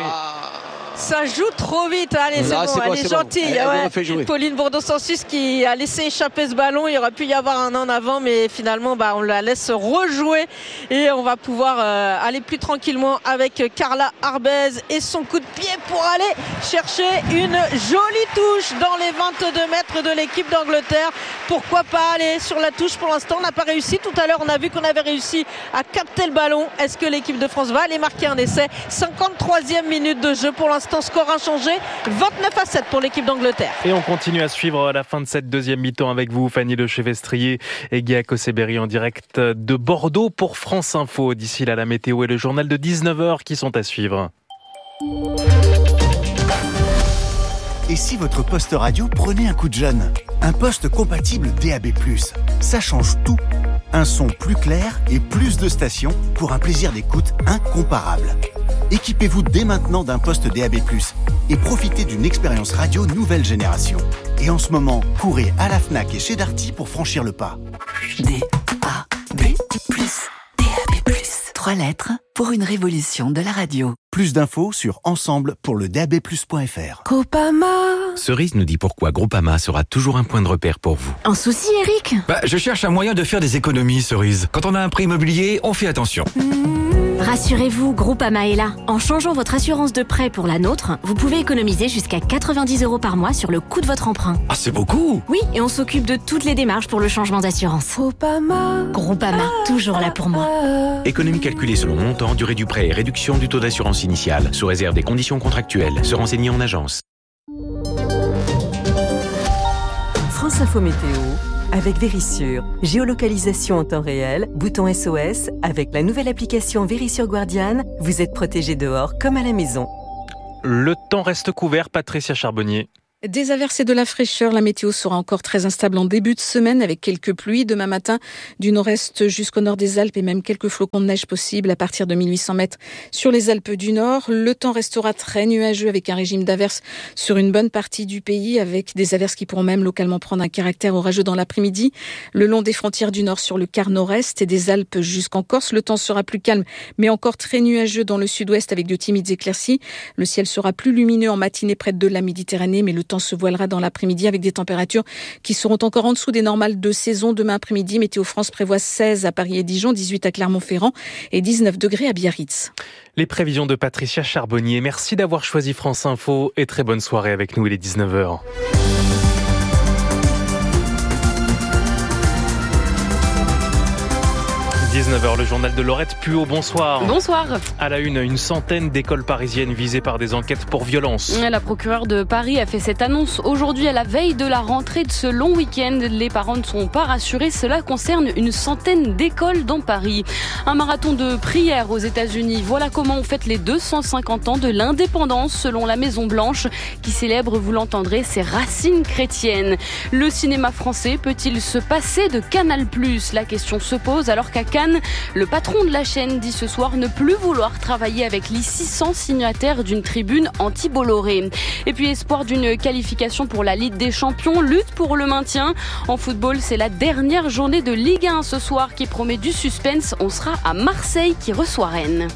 Ça joue trop vite. Allez, c'est bon, elle est gentille. Pauline Bourdon-Sansus qui a laissé échapper ce ballon. Il aurait pu y avoir un en avant, mais finalement, on la laisse rejouer et on va pouvoir aller plus tranquillement avec Carla Arbez et son coup de pied pour aller chercher une jolie touche dans les 22 mètres de l'équipe d'Angleterre. Pourquoi pas aller sur la touche? Pour l'instant, on n'a pas réussi. Tout à l'heure, on a vu qu'on avait réussi à capter le ballon. Est-ce que l'équipe de France va aller marquer un essai? 53e minute de jeu pour l'instant. Score inchangé, 29-7 pour l'équipe d'Angleterre. Et on continue à suivre la fin de cette deuxième mi-temps avec vous, Fanny Lechevestrier et Guy Akoseberi en direct de Bordeaux pour France Info. D'ici là, la météo et le journal de 19h qui sont à suivre. Et si votre poste radio prenait un coup de jeune? Un poste compatible DAB+. Ça change tout. Un son plus clair et plus de stations pour un plaisir d'écoute incomparable. Équipez-vous dès maintenant d'un poste DAB+, et profitez d'une expérience radio nouvelle génération. Et en ce moment, courez à la Fnac et chez Darty pour franchir le pas. DAB+, DAB+, 3 lettres pour une révolution de la radio. Plus d'infos sur ensemble pour le DAB+.fr. Groupama. Cerise nous dit pourquoi Groupama sera toujours un point de repère pour vous. Un souci, Eric ? Je cherche un moyen de faire des économies, Cerise. Quand on a un prêt immobilier, on fait attention. Rassurez-vous, Groupama est là. En changeant votre assurance de prêt pour la nôtre, vous pouvez économiser jusqu'à 90 € par mois sur le coût de votre emprunt. Ah, c'est beaucoup! Oui, et on s'occupe de toutes les démarches pour le changement d'assurance. Groupama, toujours là pour moi. Économie calculée selon montant, durée du prêt et réduction du taux d'assurance initiale, sous réserve des conditions contractuelles. Se renseigner en agence. France Info Météo avec Vérissure. Géolocalisation en temps réel, bouton SOS. Avec la nouvelle application Vérissure Guardian, vous êtes protégé dehors comme à la maison. Le temps reste couvert, Patricia Charbonnier. Des averses et de la fraîcheur, la météo sera encore très instable en début de semaine avec quelques pluies. Demain matin, du nord-est jusqu'au nord des Alpes et même quelques flocons de neige possibles à partir de 1800 mètres sur les Alpes du Nord. Le temps restera très nuageux avec un régime d'averses sur une bonne partie du pays, avec des averses qui pourront même localement prendre un caractère orageux dans l'après-midi. Le long des frontières du Nord sur le quart nord-est et des Alpes jusqu'en Corse, le temps sera plus calme mais encore très nuageux dans le sud-ouest avec de timides éclaircies. Le ciel sera plus lumineux en matinée près de la Méditerranée, mais le temps se voilera dans l'après-midi avec des températures qui seront encore en dessous des normales de saison. Demain après-midi, Météo France prévoit 16 à Paris et Dijon, 18 à Clermont-Ferrand et 19 degrés à Biarritz. Les prévisions de Patricia Charbonnier. Merci d'avoir choisi France Info et très bonne soirée avec nous. Il est 19h. 19h, le journal de Laurette Puot. Bonsoir. Bonsoir. À la une centaine d'écoles parisiennes visées par des enquêtes pour violence. La procureure de Paris a fait cette annonce aujourd'hui à la veille de la rentrée de ce long week-end. Les parents ne sont pas rassurés. Cela concerne une centaine d'écoles dans Paris. Un marathon de prière aux États-Unis. Voilà comment on fête les 250 ans de l'indépendance selon la Maison-Blanche qui célèbre, vous l'entendrez, ses racines chrétiennes. Le cinéma français peut-il se passer de Canal+? La question se pose alors qu'à Cannes, le patron de la chaîne dit ce soir ne plus vouloir travailler avec les 600 signataires d'une tribune anti-Bolloré. Et puis espoir d'une qualification pour la Ligue des Champions, lutte pour le maintien. En football, c'est la dernière journée de Ligue 1 ce soir qui promet du suspense. On sera à Marseille qui reçoit Rennes.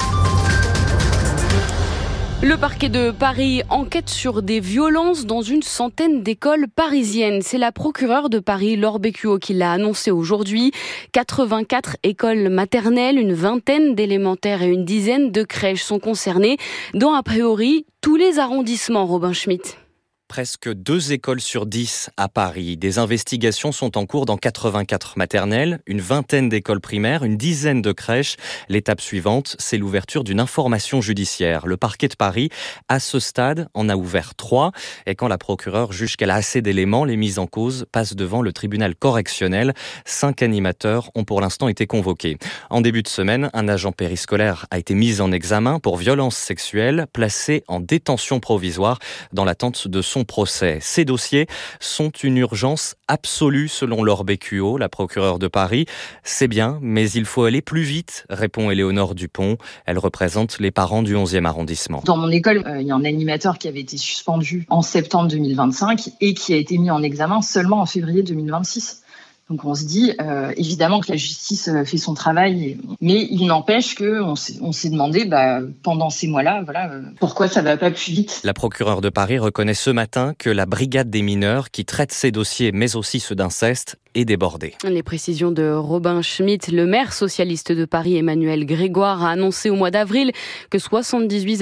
Le parquet de Paris enquête sur des violences dans une centaine d'écoles parisiennes. C'est la procureure de Paris, Laure Bécuot, qui l'a annoncé aujourd'hui. 84 écoles maternelles, une vingtaine d'élémentaires et une dizaine de crèches sont concernées, dont a priori tous les arrondissements, Robin Schmitt. Presque 2 écoles sur 10 à Paris. Des investigations sont en cours dans 84 maternelles, une vingtaine d'écoles primaires, une dizaine de crèches. L'étape suivante, c'est l'ouverture d'une information judiciaire. Le parquet de Paris, à ce stade, en a ouvert 3. Et quand la procureure juge qu'elle a assez d'éléments, les mises en cause passent devant le tribunal correctionnel. 5 animateurs ont pour l'instant été convoqués. En début de semaine, un agent périscolaire a été mis en examen pour violences sexuelles, placé en détention provisoire dans l'attente de son procès. Ces dossiers sont une urgence absolue selon Laure Bécuot, la procureure de Paris. C'est bien, mais il faut aller plus vite, répond Éléonore Dupont. Elle représente les parents du 11e arrondissement. Dans mon école, il y a un animateur qui avait été suspendu en septembre 2025 et qui a été mis en examen seulement en février 2026. Donc on se dit évidemment que la justice fait son travail, mais il n'empêche qu'on s'est demandé pendant ces mois-là, pourquoi ça va pas plus vite. La procureure de Paris reconnaît ce matin que la brigade des mineurs qui traite ces dossiers, mais aussi ceux d'inceste, est débordée. Les précisions de Robin Schmitt. Le maire socialiste de Paris, Emmanuel Grégoire, a annoncé au mois d'avril que 78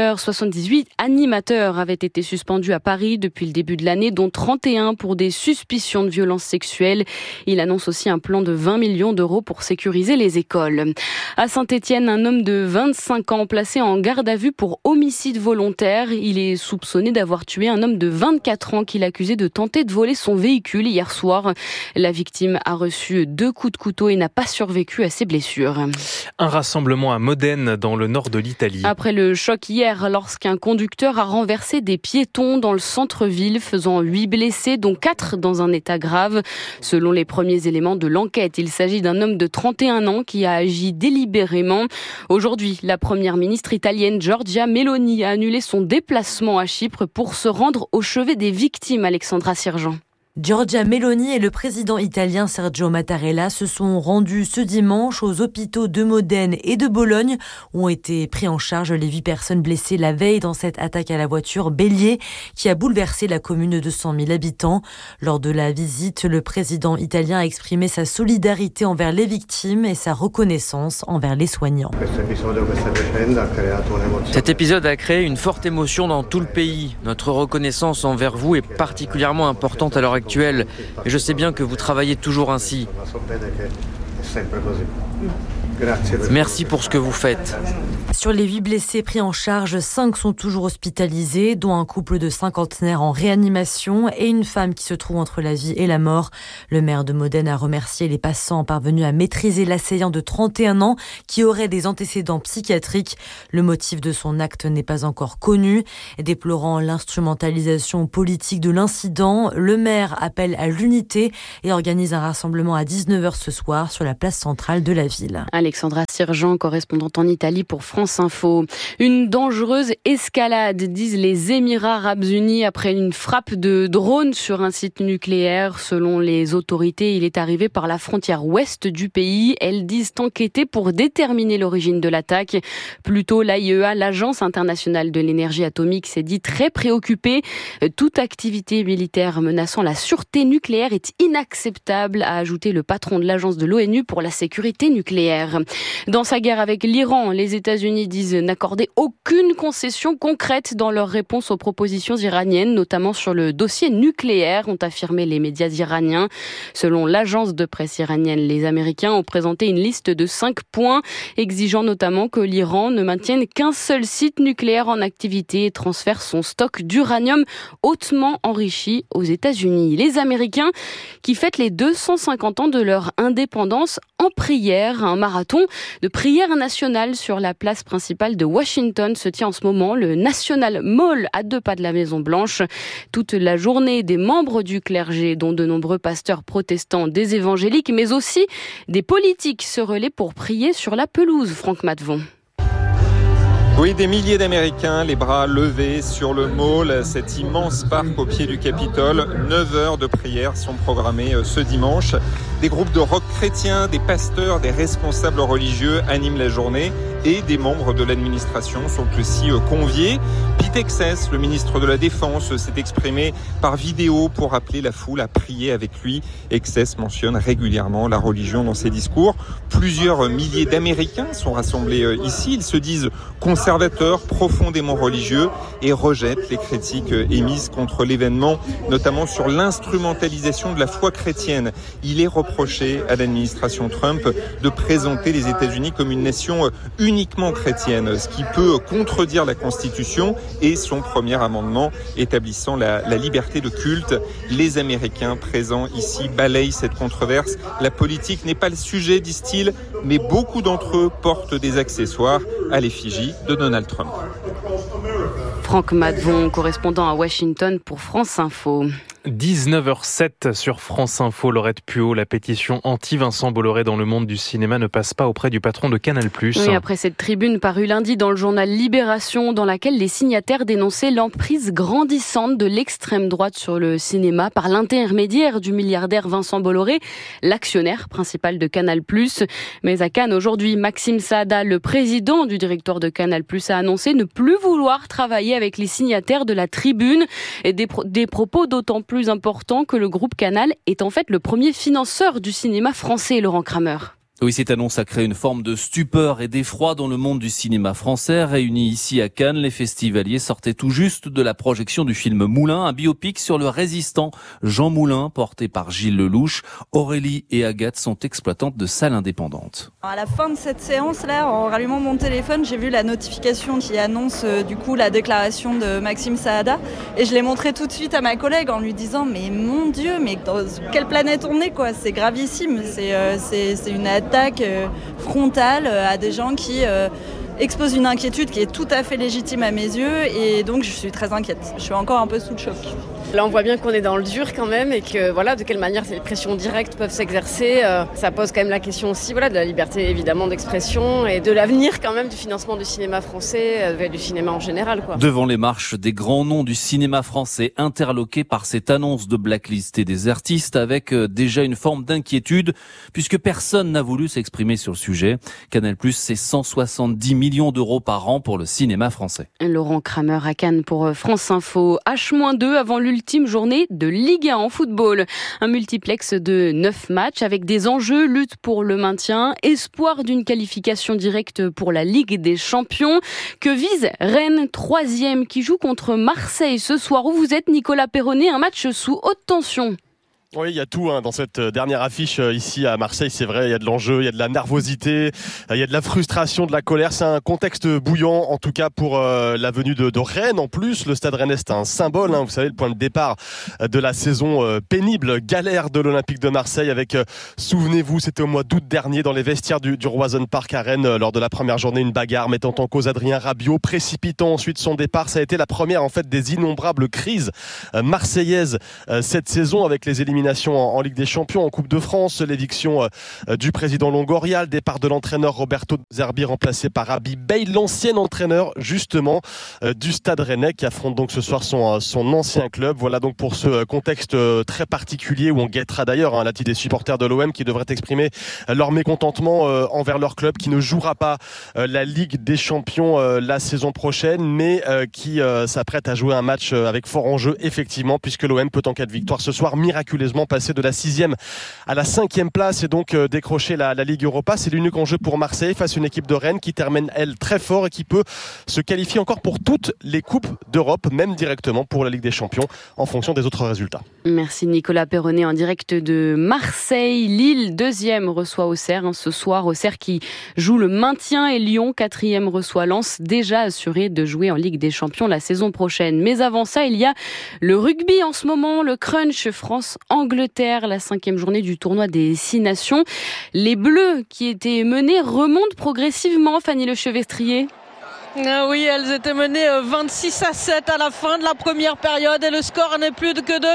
animateurs avaient été suspendus à Paris depuis le début de l'année, dont 31 pour des suspicions de violences sexuelles. Il annonce aussi un plan de 20 millions d'euros pour sécuriser les écoles. À Saint-Étienne, un homme de 25 ans placé en garde à vue pour homicide volontaire. Il est soupçonné d'avoir tué un homme de 24 ans qu'il accusait de tenter de voler son véhicule hier soir. La victime a reçu 2 coups de couteau et n'a pas survécu à ses blessures. Un rassemblement à Modène, dans le nord de l'Italie. Après le choc hier, lorsqu'un conducteur a renversé des piétons dans le centre-ville, faisant 8 blessés, dont 4 dans un état grave. Selon les premiers éléments de l'enquête, il s'agit d'un homme de 31 ans qui a agi délibérément. Aujourd'hui, la première ministre italienne Giorgia Meloni a annulé son déplacement à Chypre pour se rendre au chevet des victimes, Alexandra Sirgeant. Giorgia Meloni et le président italien Sergio Mattarella se sont rendus ce dimanche aux hôpitaux de Modène et de Bologne où ont été pris en charge les 8 personnes blessées la veille dans cette attaque à la voiture bélier qui a bouleversé la commune de 100 000 habitants. Lors de la visite, le président italien a exprimé sa solidarité envers les victimes et sa reconnaissance envers les soignants. Cet épisode a créé une forte émotion dans tout le pays. Notre reconnaissance envers vous est particulièrement importante à l'heure actuelle. Et je sais bien que vous travaillez toujours ainsi. Merci pour ce que vous faites. Sur les 8 blessés pris en charge, 5 sont toujours hospitalisés, dont un couple de cinquantenaires en réanimation et une femme qui se trouve entre la vie et la mort. Le maire de Modène a remercié les passants parvenus à maîtriser l'assaillant de 31 ans qui aurait des antécédents psychiatriques. Le motif de son acte n'est pas encore connu. Déplorant l'instrumentalisation politique de l'incident, le maire appelle à l'unité et organise un rassemblement à 19h ce soir sur la place centrale de la ville. Alexandra Sirjean, correspondante en Italie pour France Info. Une dangereuse escalade, disent les Émirats Arabes Unis, après une frappe de drone sur un site nucléaire. Selon les autorités, il est arrivé par la frontière ouest du pays. Elles disent enquêter pour déterminer l'origine de l'attaque. Plus tôt, l'AIEA, l'Agence internationale de l'énergie atomique, s'est dit très préoccupée. Toute activité militaire menaçant la sûreté nucléaire est inacceptable, a ajouté le patron de l'Agence de l'ONU pour la sécurité nucléaire. Dans sa guerre avec l'Iran, les États-Unis disent n'accorder aucune concession concrète dans leur réponse aux propositions iraniennes, notamment sur le dossier nucléaire, ont affirmé les médias iraniens. Selon l'agence de presse iranienne, les Américains ont présenté une liste de 5 points, exigeant notamment que l'Iran ne maintienne qu'un seul site nucléaire en activité et transfère son stock d'uranium hautement enrichi aux États-Unis. Les Américains qui fêtent les 250 ans de leur indépendance en prière. Un marathon de prière nationale sur la place principale de Washington se tient en ce moment, le National Mall, à 2 pas de la Maison-Blanche. Toute la journée, des membres du clergé, dont de nombreux pasteurs protestants, des évangéliques, mais aussi des politiques se relaient pour prier sur la pelouse. Franck Matvon. Oui, des milliers d'Américains, les bras levés sur le Mall, cet immense parc au pied du Capitole. 9 heures de prière sont programmées ce dimanche. Des groupes de rock chrétiens, des pasteurs, des responsables religieux animent la journée et des membres de l'administration sont aussi conviés. Pete Exes, le ministre de la Défense, s'est exprimé par vidéo pour appeler la foule à prier avec lui. Exes mentionne régulièrement la religion dans ses discours. Plusieurs milliers d'Américains sont rassemblés ici. Ils se disent conservateurs, profondément religieux et rejettent les critiques émises contre l'événement, notamment sur l'instrumentalisation de la foi chrétienne. Il est reproché à l'administration Trump de présenter les États-Unis comme une nation uniquement chrétienne, ce qui peut contredire la Constitution et son premier amendement établissant la liberté de culte. Les Américains présents ici balayent cette controverse. La politique n'est pas le sujet, disent-ils, mais beaucoup d'entre eux portent des accessoires à l'effigie de Donald Trump. Franck Matvon, correspondant à Washington pour France Info. 19h07 sur France Info, Laurette Puot, la pétition anti-Vincent Bolloré dans le monde du cinéma ne passe pas auprès du patron de Canal+. Oui, après cette tribune parue lundi dans le journal Libération, dans laquelle les signataires dénonçaient l'emprise grandissante de l'extrême droite sur le cinéma par l'intermédiaire du milliardaire Vincent Bolloré, l'actionnaire principal de Canal+. Mais à Cannes aujourd'hui, Maxime Saada, le président du directoire de Canal+, a annoncé ne plus vouloir travailler avec les signataires de la tribune, et des propos d'autant plus important que le groupe Canal est en fait le premier financeur du cinéma français, Laurent Kramer. Oui, cette annonce a créé une forme de stupeur et d'effroi dans le monde du cinéma français. Réunis ici à Cannes, les festivaliers sortaient tout juste de la projection du film Moulin, un biopic sur le résistant Jean Moulin, porté par Gilles Lelouch. Aurélie et Agathe sont exploitantes de salles indépendantes. À la fin de cette séance-là, en rallumant mon téléphone, j'ai vu la notification qui annonce du coup la déclaration de Maxime Saada, et je l'ai montré tout de suite à ma collègue en lui disant mais mon Dieu, mais dans quelle planète on est quoi, c'est gravissime, c'est une attaque frontale à des gens qui exposent une inquiétude qui est tout à fait légitime à mes yeux, et donc je suis très inquiète. Je suis encore un peu sous le choc. Là, on voit bien qu'on est dans le dur quand même et que voilà, de quelle manière ces pressions directes peuvent s'exercer. Ça pose quand même la question aussi de la liberté évidemment d'expression et de l'avenir quand même du financement du cinéma français et du cinéma en général. Devant les marches, des grands noms du cinéma français interloqués par cette annonce de blacklister des artistes avec déjà une forme d'inquiétude puisque personne n'a voulu s'exprimer sur le sujet. Canal+, c'est 170 millions d'euros par an pour le cinéma français. Laurent Kramer à Cannes pour France Info. H-2 avant l'ultime journée de Ligue 1 en football. Un multiplex de 9 matchs avec des enjeux, lutte pour le maintien, espoir d'une qualification directe pour la Ligue des Champions. Que vise Rennes, 3e, qui joue contre Marseille ce soir où vous êtes, Nicolas Perronnet, un match sous haute tension. Oui, il y a tout dans cette dernière affiche ici à Marseille, c'est vrai, il y a de l'enjeu, il y a de la nervosité, il y a de la frustration, de la colère, c'est un contexte bouillant en tout cas pour la venue de Rennes en plus. Le stade rennais c'est un symbole, vous savez, le point de départ de la saison pénible, galère de l'Olympique de Marseille avec, souvenez-vous, c'était au mois d'août dernier dans les vestiaires du Roison Park à Rennes lors de la première journée, une bagarre mettant en cause Adrien Rabiot, précipitant ensuite son départ. Ça a été la première en fait des innombrables crises marseillaises cette saison avec les éliminations en Ligue des Champions, en Coupe de France, l'éviction du président Longoria, le départ de l'entraîneur Roberto De Zerbi remplacé par Habib Beye, l'ancien entraîneur justement du Stade Rennais qui affronte donc ce soir son ancien club. Voilà donc pour ce contexte très particulier où on guettera d'ailleurs l'attitude des supporters de l'OM qui devraient exprimer leur mécontentement envers leur club qui ne jouera pas la Ligue des Champions la saison prochaine mais qui s'apprête à jouer un match avec fort enjeu effectivement puisque l'OM peut en cas de victoire ce soir miraculeusement passer de la 6e à la 5e place et donc décrocher la Ligue Europa. C'est l'unique enjeu pour Marseille face à une équipe de Rennes qui termine elle très fort et qui peut se qualifier encore pour toutes les coupes d'Europe, même directement pour la Ligue des Champions en fonction des autres résultats. Merci Nicolas Perronnet en direct de Marseille. Lille 2e reçoit Auxerre ce soir. Auxerre qui joue le maintien et Lyon 4e reçoit Lens, déjà assuré de jouer en Ligue des Champions la saison prochaine. Mais avant ça, il y a le rugby en ce moment, le crunch France-Angleterre, la 5e journée du tournoi des 6 nations. Les Bleus qui étaient menés remontent progressivement, Fanny Lechevestrier. Ah oui, elles étaient menées 26-7 à la fin de la première période et le score n'est plus que de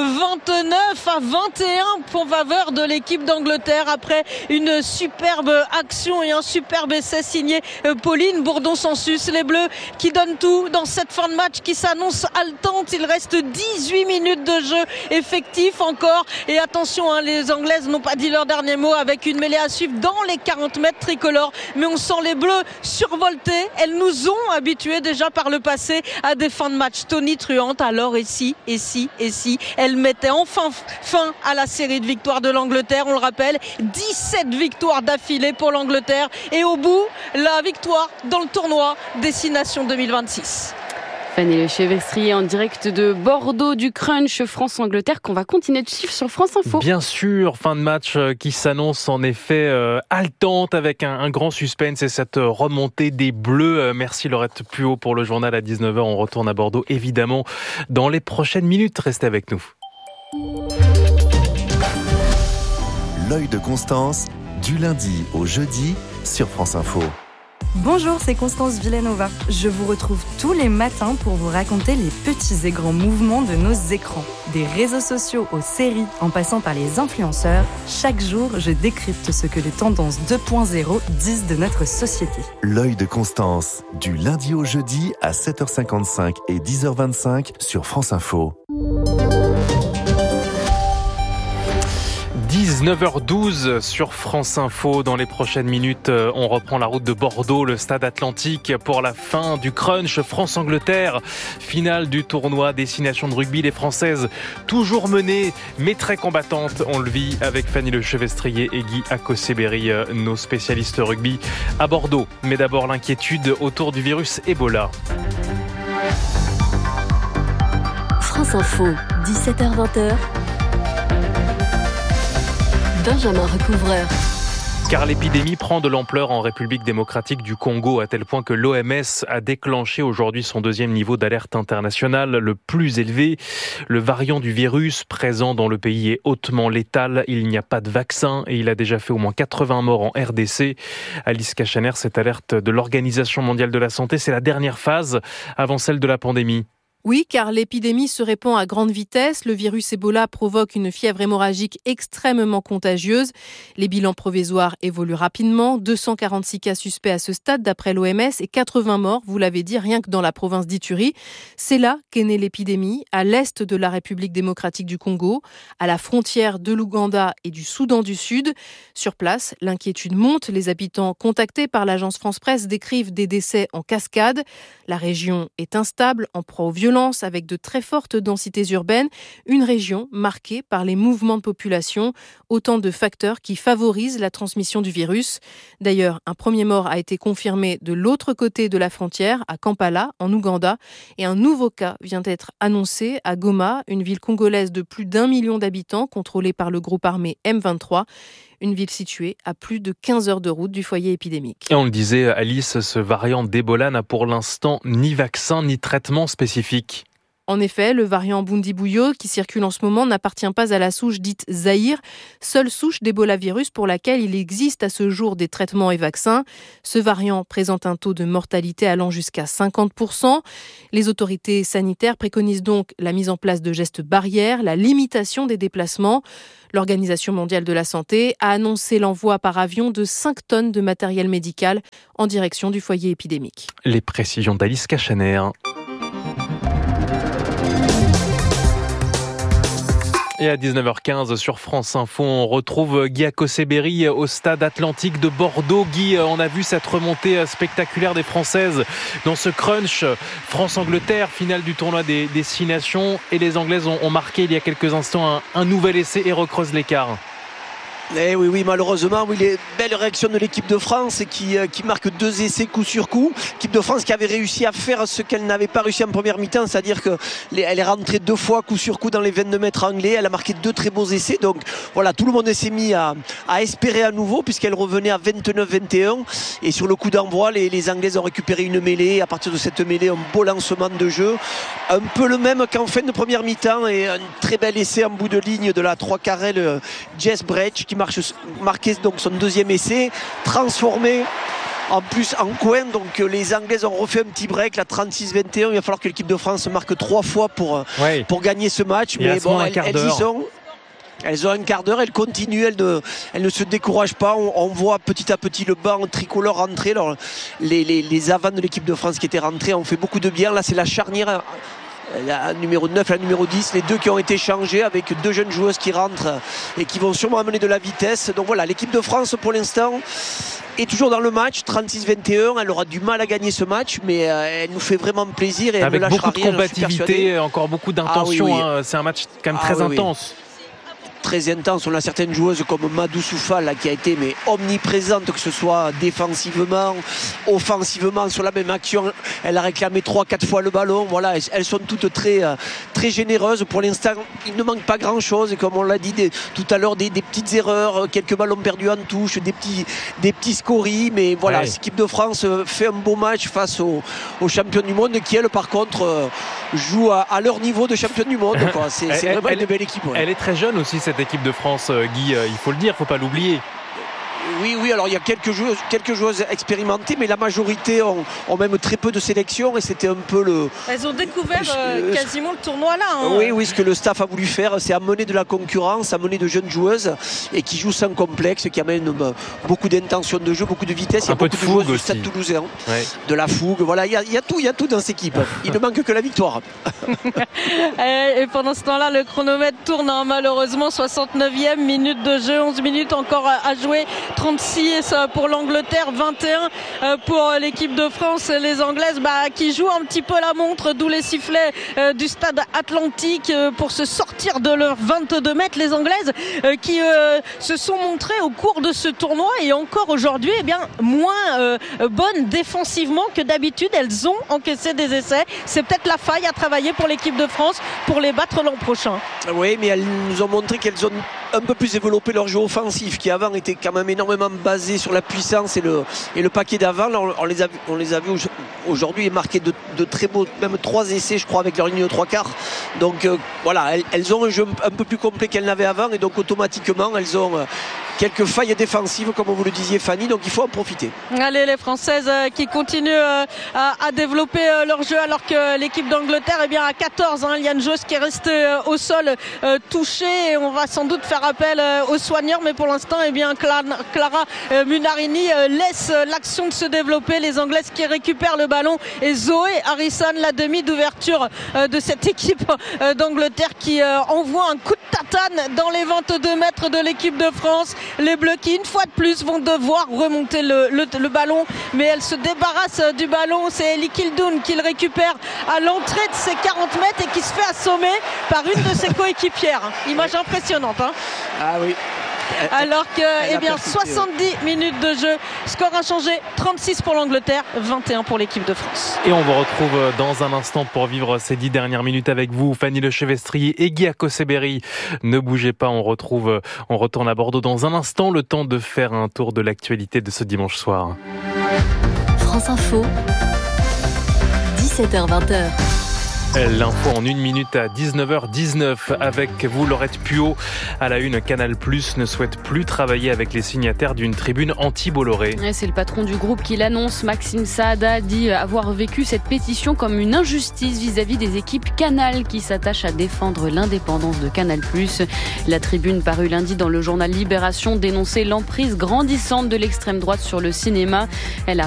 29-21 en faveur de l'équipe d'Angleterre après une superbe action et un superbe essai signé Pauline Bourdon-Sansus. Les Bleus qui donnent tout dans cette fin de match qui s'annonce haletante. Il reste 18 minutes de jeu effectif encore et attention, les Anglaises n'ont pas dit leur dernier mot avec une mêlée à suivre dans les 40 mètres tricolores, mais on sent les Bleus survoltés. Elles nous ont habitués déjà par le passé à des fins de match tonitruantes. Alors et si elle mettait enfin fin à la série de victoires de l'Angleterre. On le rappelle, 17 victoires d'affilée pour l'Angleterre et au bout, la victoire dans le tournoi des 6 nations 2026. Fanny Lechevestrier en direct de Bordeaux du crunch France-Angleterre qu'on va continuer de suivre sur France Info. Bien sûr, fin de match qui s'annonce en effet haletante avec un grand suspense et cette remontée des Bleus. Merci Laurette Puot pour le journal à 19h. On retourne à Bordeaux évidemment dans les prochaines minutes. Restez avec nous. L'œil de Constance, du lundi au jeudi sur France Info. Bonjour, c'est Constance Villanova. Je vous retrouve tous les matins pour vous raconter les petits et grands mouvements de nos écrans. Des réseaux sociaux aux séries, en passant par les influenceurs, chaque jour, je décrypte ce que les tendances 2.0 disent de notre société. L'œil de Constance, du lundi au jeudi à 7h55 et 10h25 sur France Info. 19h12 sur France Info. Dans les prochaines minutes, on reprend la route de Bordeaux, le stade Atlantique, pour la fin du crunch France-Angleterre. Finale du tournoi Destination de rugby. Les Françaises toujours menées, mais très combattantes. On le vit avec Fanny Lechevestrier et Guy Akoseberi, nos spécialistes rugby à Bordeaux. Mais d'abord, l'inquiétude autour du virus Ebola. France Info, 17h-20h. Benjamin Recouvreur. Car l'épidémie prend de l'ampleur en République démocratique du Congo, à tel point que l'OMS a déclenché aujourd'hui son 2e niveau d'alerte internationale, le plus élevé. Le variant du virus présent dans le pays est hautement létal. Il n'y a pas de vaccin et il a déjà fait au moins 80 morts en RDC. Alice Kachaner, cette alerte de l'Organisation mondiale de la santé, c'est la dernière phase avant celle de la pandémie. Oui, car l'épidémie se répand à grande vitesse. Le virus Ebola provoque une fièvre hémorragique extrêmement contagieuse. Les bilans provisoires évoluent rapidement. 246 cas suspects à ce stade d'après l'OMS et 80 morts, vous l'avez dit, rien que dans la province d'Ituri. C'est là qu'est née l'épidémie, à l'est de la République démocratique du Congo, à la frontière de l'Ouganda et du Soudan du Sud. Sur place, l'inquiétude monte. Les habitants contactés par l'agence France-Presse décrivent des décès en cascade. La région est instable, en proie aux violences, avec de très fortes densités urbaines, une région marquée par les mouvements de population, autant de facteurs qui favorisent la transmission du virus. D'ailleurs, un premier mort a été confirmé de l'autre côté de la frontière, à Kampala, en Ouganda, et un nouveau cas vient d'être annoncé à Goma, une ville congolaise de plus d'1 million d'habitants, contrôlée par le groupe armé M23. Une ville située à plus de 15 heures de route du foyer épidémique. Et on le disait, Alice, ce variant d'Ebola n'a pour l'instant ni vaccin ni traitement spécifique. En effet, le variant Bundibugyo qui circule en ce moment n'appartient pas à la souche dite Zaïre, seule souche d'Ebola virus pour laquelle il existe à ce jour des traitements et vaccins. Ce variant présente un taux de mortalité allant jusqu'à 50%. Les autorités sanitaires préconisent donc la mise en place de gestes barrières, la limitation des déplacements. L'Organisation mondiale de la santé a annoncé l'envoi par avion de 5 tonnes de matériel médical en direction du foyer épidémique. Les précisions d'Alice Cachaner. Et à 19h15 sur France Info, on retrouve Guy Akoseberi au stade Atlantique de Bordeaux. Guy, on a vu cette remontée spectaculaire des Françaises dans ce crunch France-Angleterre, finale du tournoi des 6 nations. Et les Anglaises ont marqué il y a quelques instants un nouvel essai et recreusent l'écart. Oui, malheureusement, les belles réactions de l'équipe de France qui marque 2 essais coup sur coup. L'équipe de France qui avait réussi à faire ce qu'elle n'avait pas réussi en première mi-temps, c'est-à-dire qu'elle est rentrée 2 fois coup sur coup dans les 22 mètres anglais. Elle a marqué 2 très beaux essais. Donc voilà, tout le monde s'est mis à espérer à nouveau puisqu'elle revenait à 29-21. Et sur le coup d'envoi, les Anglaises ont récupéré une mêlée. À partir de cette mêlée, un beau lancement de jeu. Un peu le même qu'en fin de première mi-temps et un très bel essai en bout de ligne de la 3 carrel Jess Brecht qui marquait donc son 2e essai, transformé en plus en coin. Donc les Anglaises ont refait un petit break, la 36-21. Il va falloir que l'équipe de France marque 3 fois pour gagner ce match. Mais bon, elles y sont. Elles ont un quart d'heure, elles continuent, elles ne se découragent pas. On voit petit à petit le banc tricolore rentrer. Alors, les avants de l'équipe de France qui étaient rentrés ont fait beaucoup de bien. Là, c'est la charnière. La numéro 9, la numéro 10, les deux qui ont été changés avec 2 jeunes joueuses qui rentrent et qui vont sûrement amener de la vitesse. Donc voilà, l'équipe de France pour l'instant est toujours dans le match, 36-21. Elle aura du mal à gagner ce match, mais elle nous fait vraiment plaisir et elle avec ne lâchera beaucoup de combativité, encore beaucoup d'intention. C'est un match quand même très intense. Très intense. On a certaines joueuses comme Madou Soufal qui a été omniprésente, que ce soit défensivement, offensivement, sur la même action. Elle a réclamé 3-4 fois le ballon. Voilà, elles sont toutes très, très généreuses. Pour l'instant, il ne manque pas grand-chose. Et comme on l'a dit tout à l'heure, des petites erreurs, quelques ballons perdus en touche, des petits scories. Mais voilà, l'équipe de France fait un beau match face aux champions du monde qui, elles, par contre, jouent à leur niveau de champion du monde. C'est vraiment une belle équipe. Elle est très jeune aussi, cette équipe de France, Guy, il faut le dire, il ne faut pas l'oublier. Oui, alors il y a quelques joueuses expérimentées, mais la majorité ont même très peu de sélection et c'était un peu le... Elles ont découvert quasiment le tournoi là. Oui, ce que le staff a voulu faire, c'est amener de la concurrence, amener de jeunes joueuses et qui jouent sans complexe, qui amènent beaucoup d'intention de jeu, beaucoup de vitesse. Il y a beaucoup de joueuses du Stade Toulousain, de la fougue, voilà, il y a tout dans cette équipe. Il ne manque que la victoire. Et pendant ce temps-là, le chronomètre tourne, malheureusement, 69e minute de jeu, 11 minutes encore à jouer. 36 pour l'Angleterre, 21 pour l'équipe de France. Les Anglaises qui jouent un petit peu la montre, d'où les sifflets du stade Atlantique pour se sortir de leurs 22 mètres. Les Anglaises qui se sont montrées au cours de ce tournoi et encore aujourd'hui moins bonnes défensivement que d'habitude. Elles ont encaissé des essais. C'est peut-être la faille à travailler pour l'équipe de France pour les battre l'an prochain. Oui, mais elles nous ont montré qu'elles ont un peu plus développé leur jeu offensif qui avant était quand même énormément basé sur la puissance et le paquet d'avant. On les a vus aujourd'hui marquer de très beaux, même 3 essais je crois avec leur ligne de 3 quarts. Donc voilà, elles ont un jeu un peu plus complet qu'elles n'avaient avant et donc automatiquement elles ont quelques failles défensives, comme vous le disiez Fanny, donc il faut en profiter. Allez, les Françaises qui continuent à développer leur jeu, alors que l'équipe d'Angleterre à 14, il y a une joueuse qui est restée au sol touchée, et on va sans doute faire appel aux soigneurs, mais pour l'instant Clara Munarini laisse l'action de se développer. Les Anglaises qui récupèrent le ballon, et Zoé Harrison, la demi d'ouverture de cette équipe d'Angleterre, qui envoie un coup de tatane dans les 22 mètres de l'équipe de France. Les Bleus qui une fois de plus vont devoir remonter le ballon, mais elle se débarrasse du ballon. C'est Ellie Kildoun qui le récupère à l'entrée de ses 40 mètres et qui se fait assommer par une de ses coéquipières. Image impressionnante. Ah oui. Alors que 70 minutes de jeu, score inchangé, 36 pour l'Angleterre, 21 pour l'équipe de France. Et on vous retrouve dans un instant pour vivre ces 10 dernières minutes avec vous, Fanny Lechevestrier et Guy Akoseberi. Ne bougez pas, on retourne à Bordeaux dans un instant, le temps de faire un tour de l'actualité de ce dimanche soir. France Info, 17h-20h. L'info en 1 minute à 19h19 avec vous, Laurette Puot. À la une, Canal+ ne souhaite plus travailler avec les signataires d'une tribune anti-Bolloré. C'est le patron du groupe qui l'annonce. Maxime Saada dit avoir vécu cette pétition comme une injustice vis-à-vis des équipes Canal qui s'attachent à défendre l'indépendance de Canal+. La tribune parue lundi dans le journal Libération dénonçait l'emprise grandissante de l'extrême droite sur le cinéma. Elle a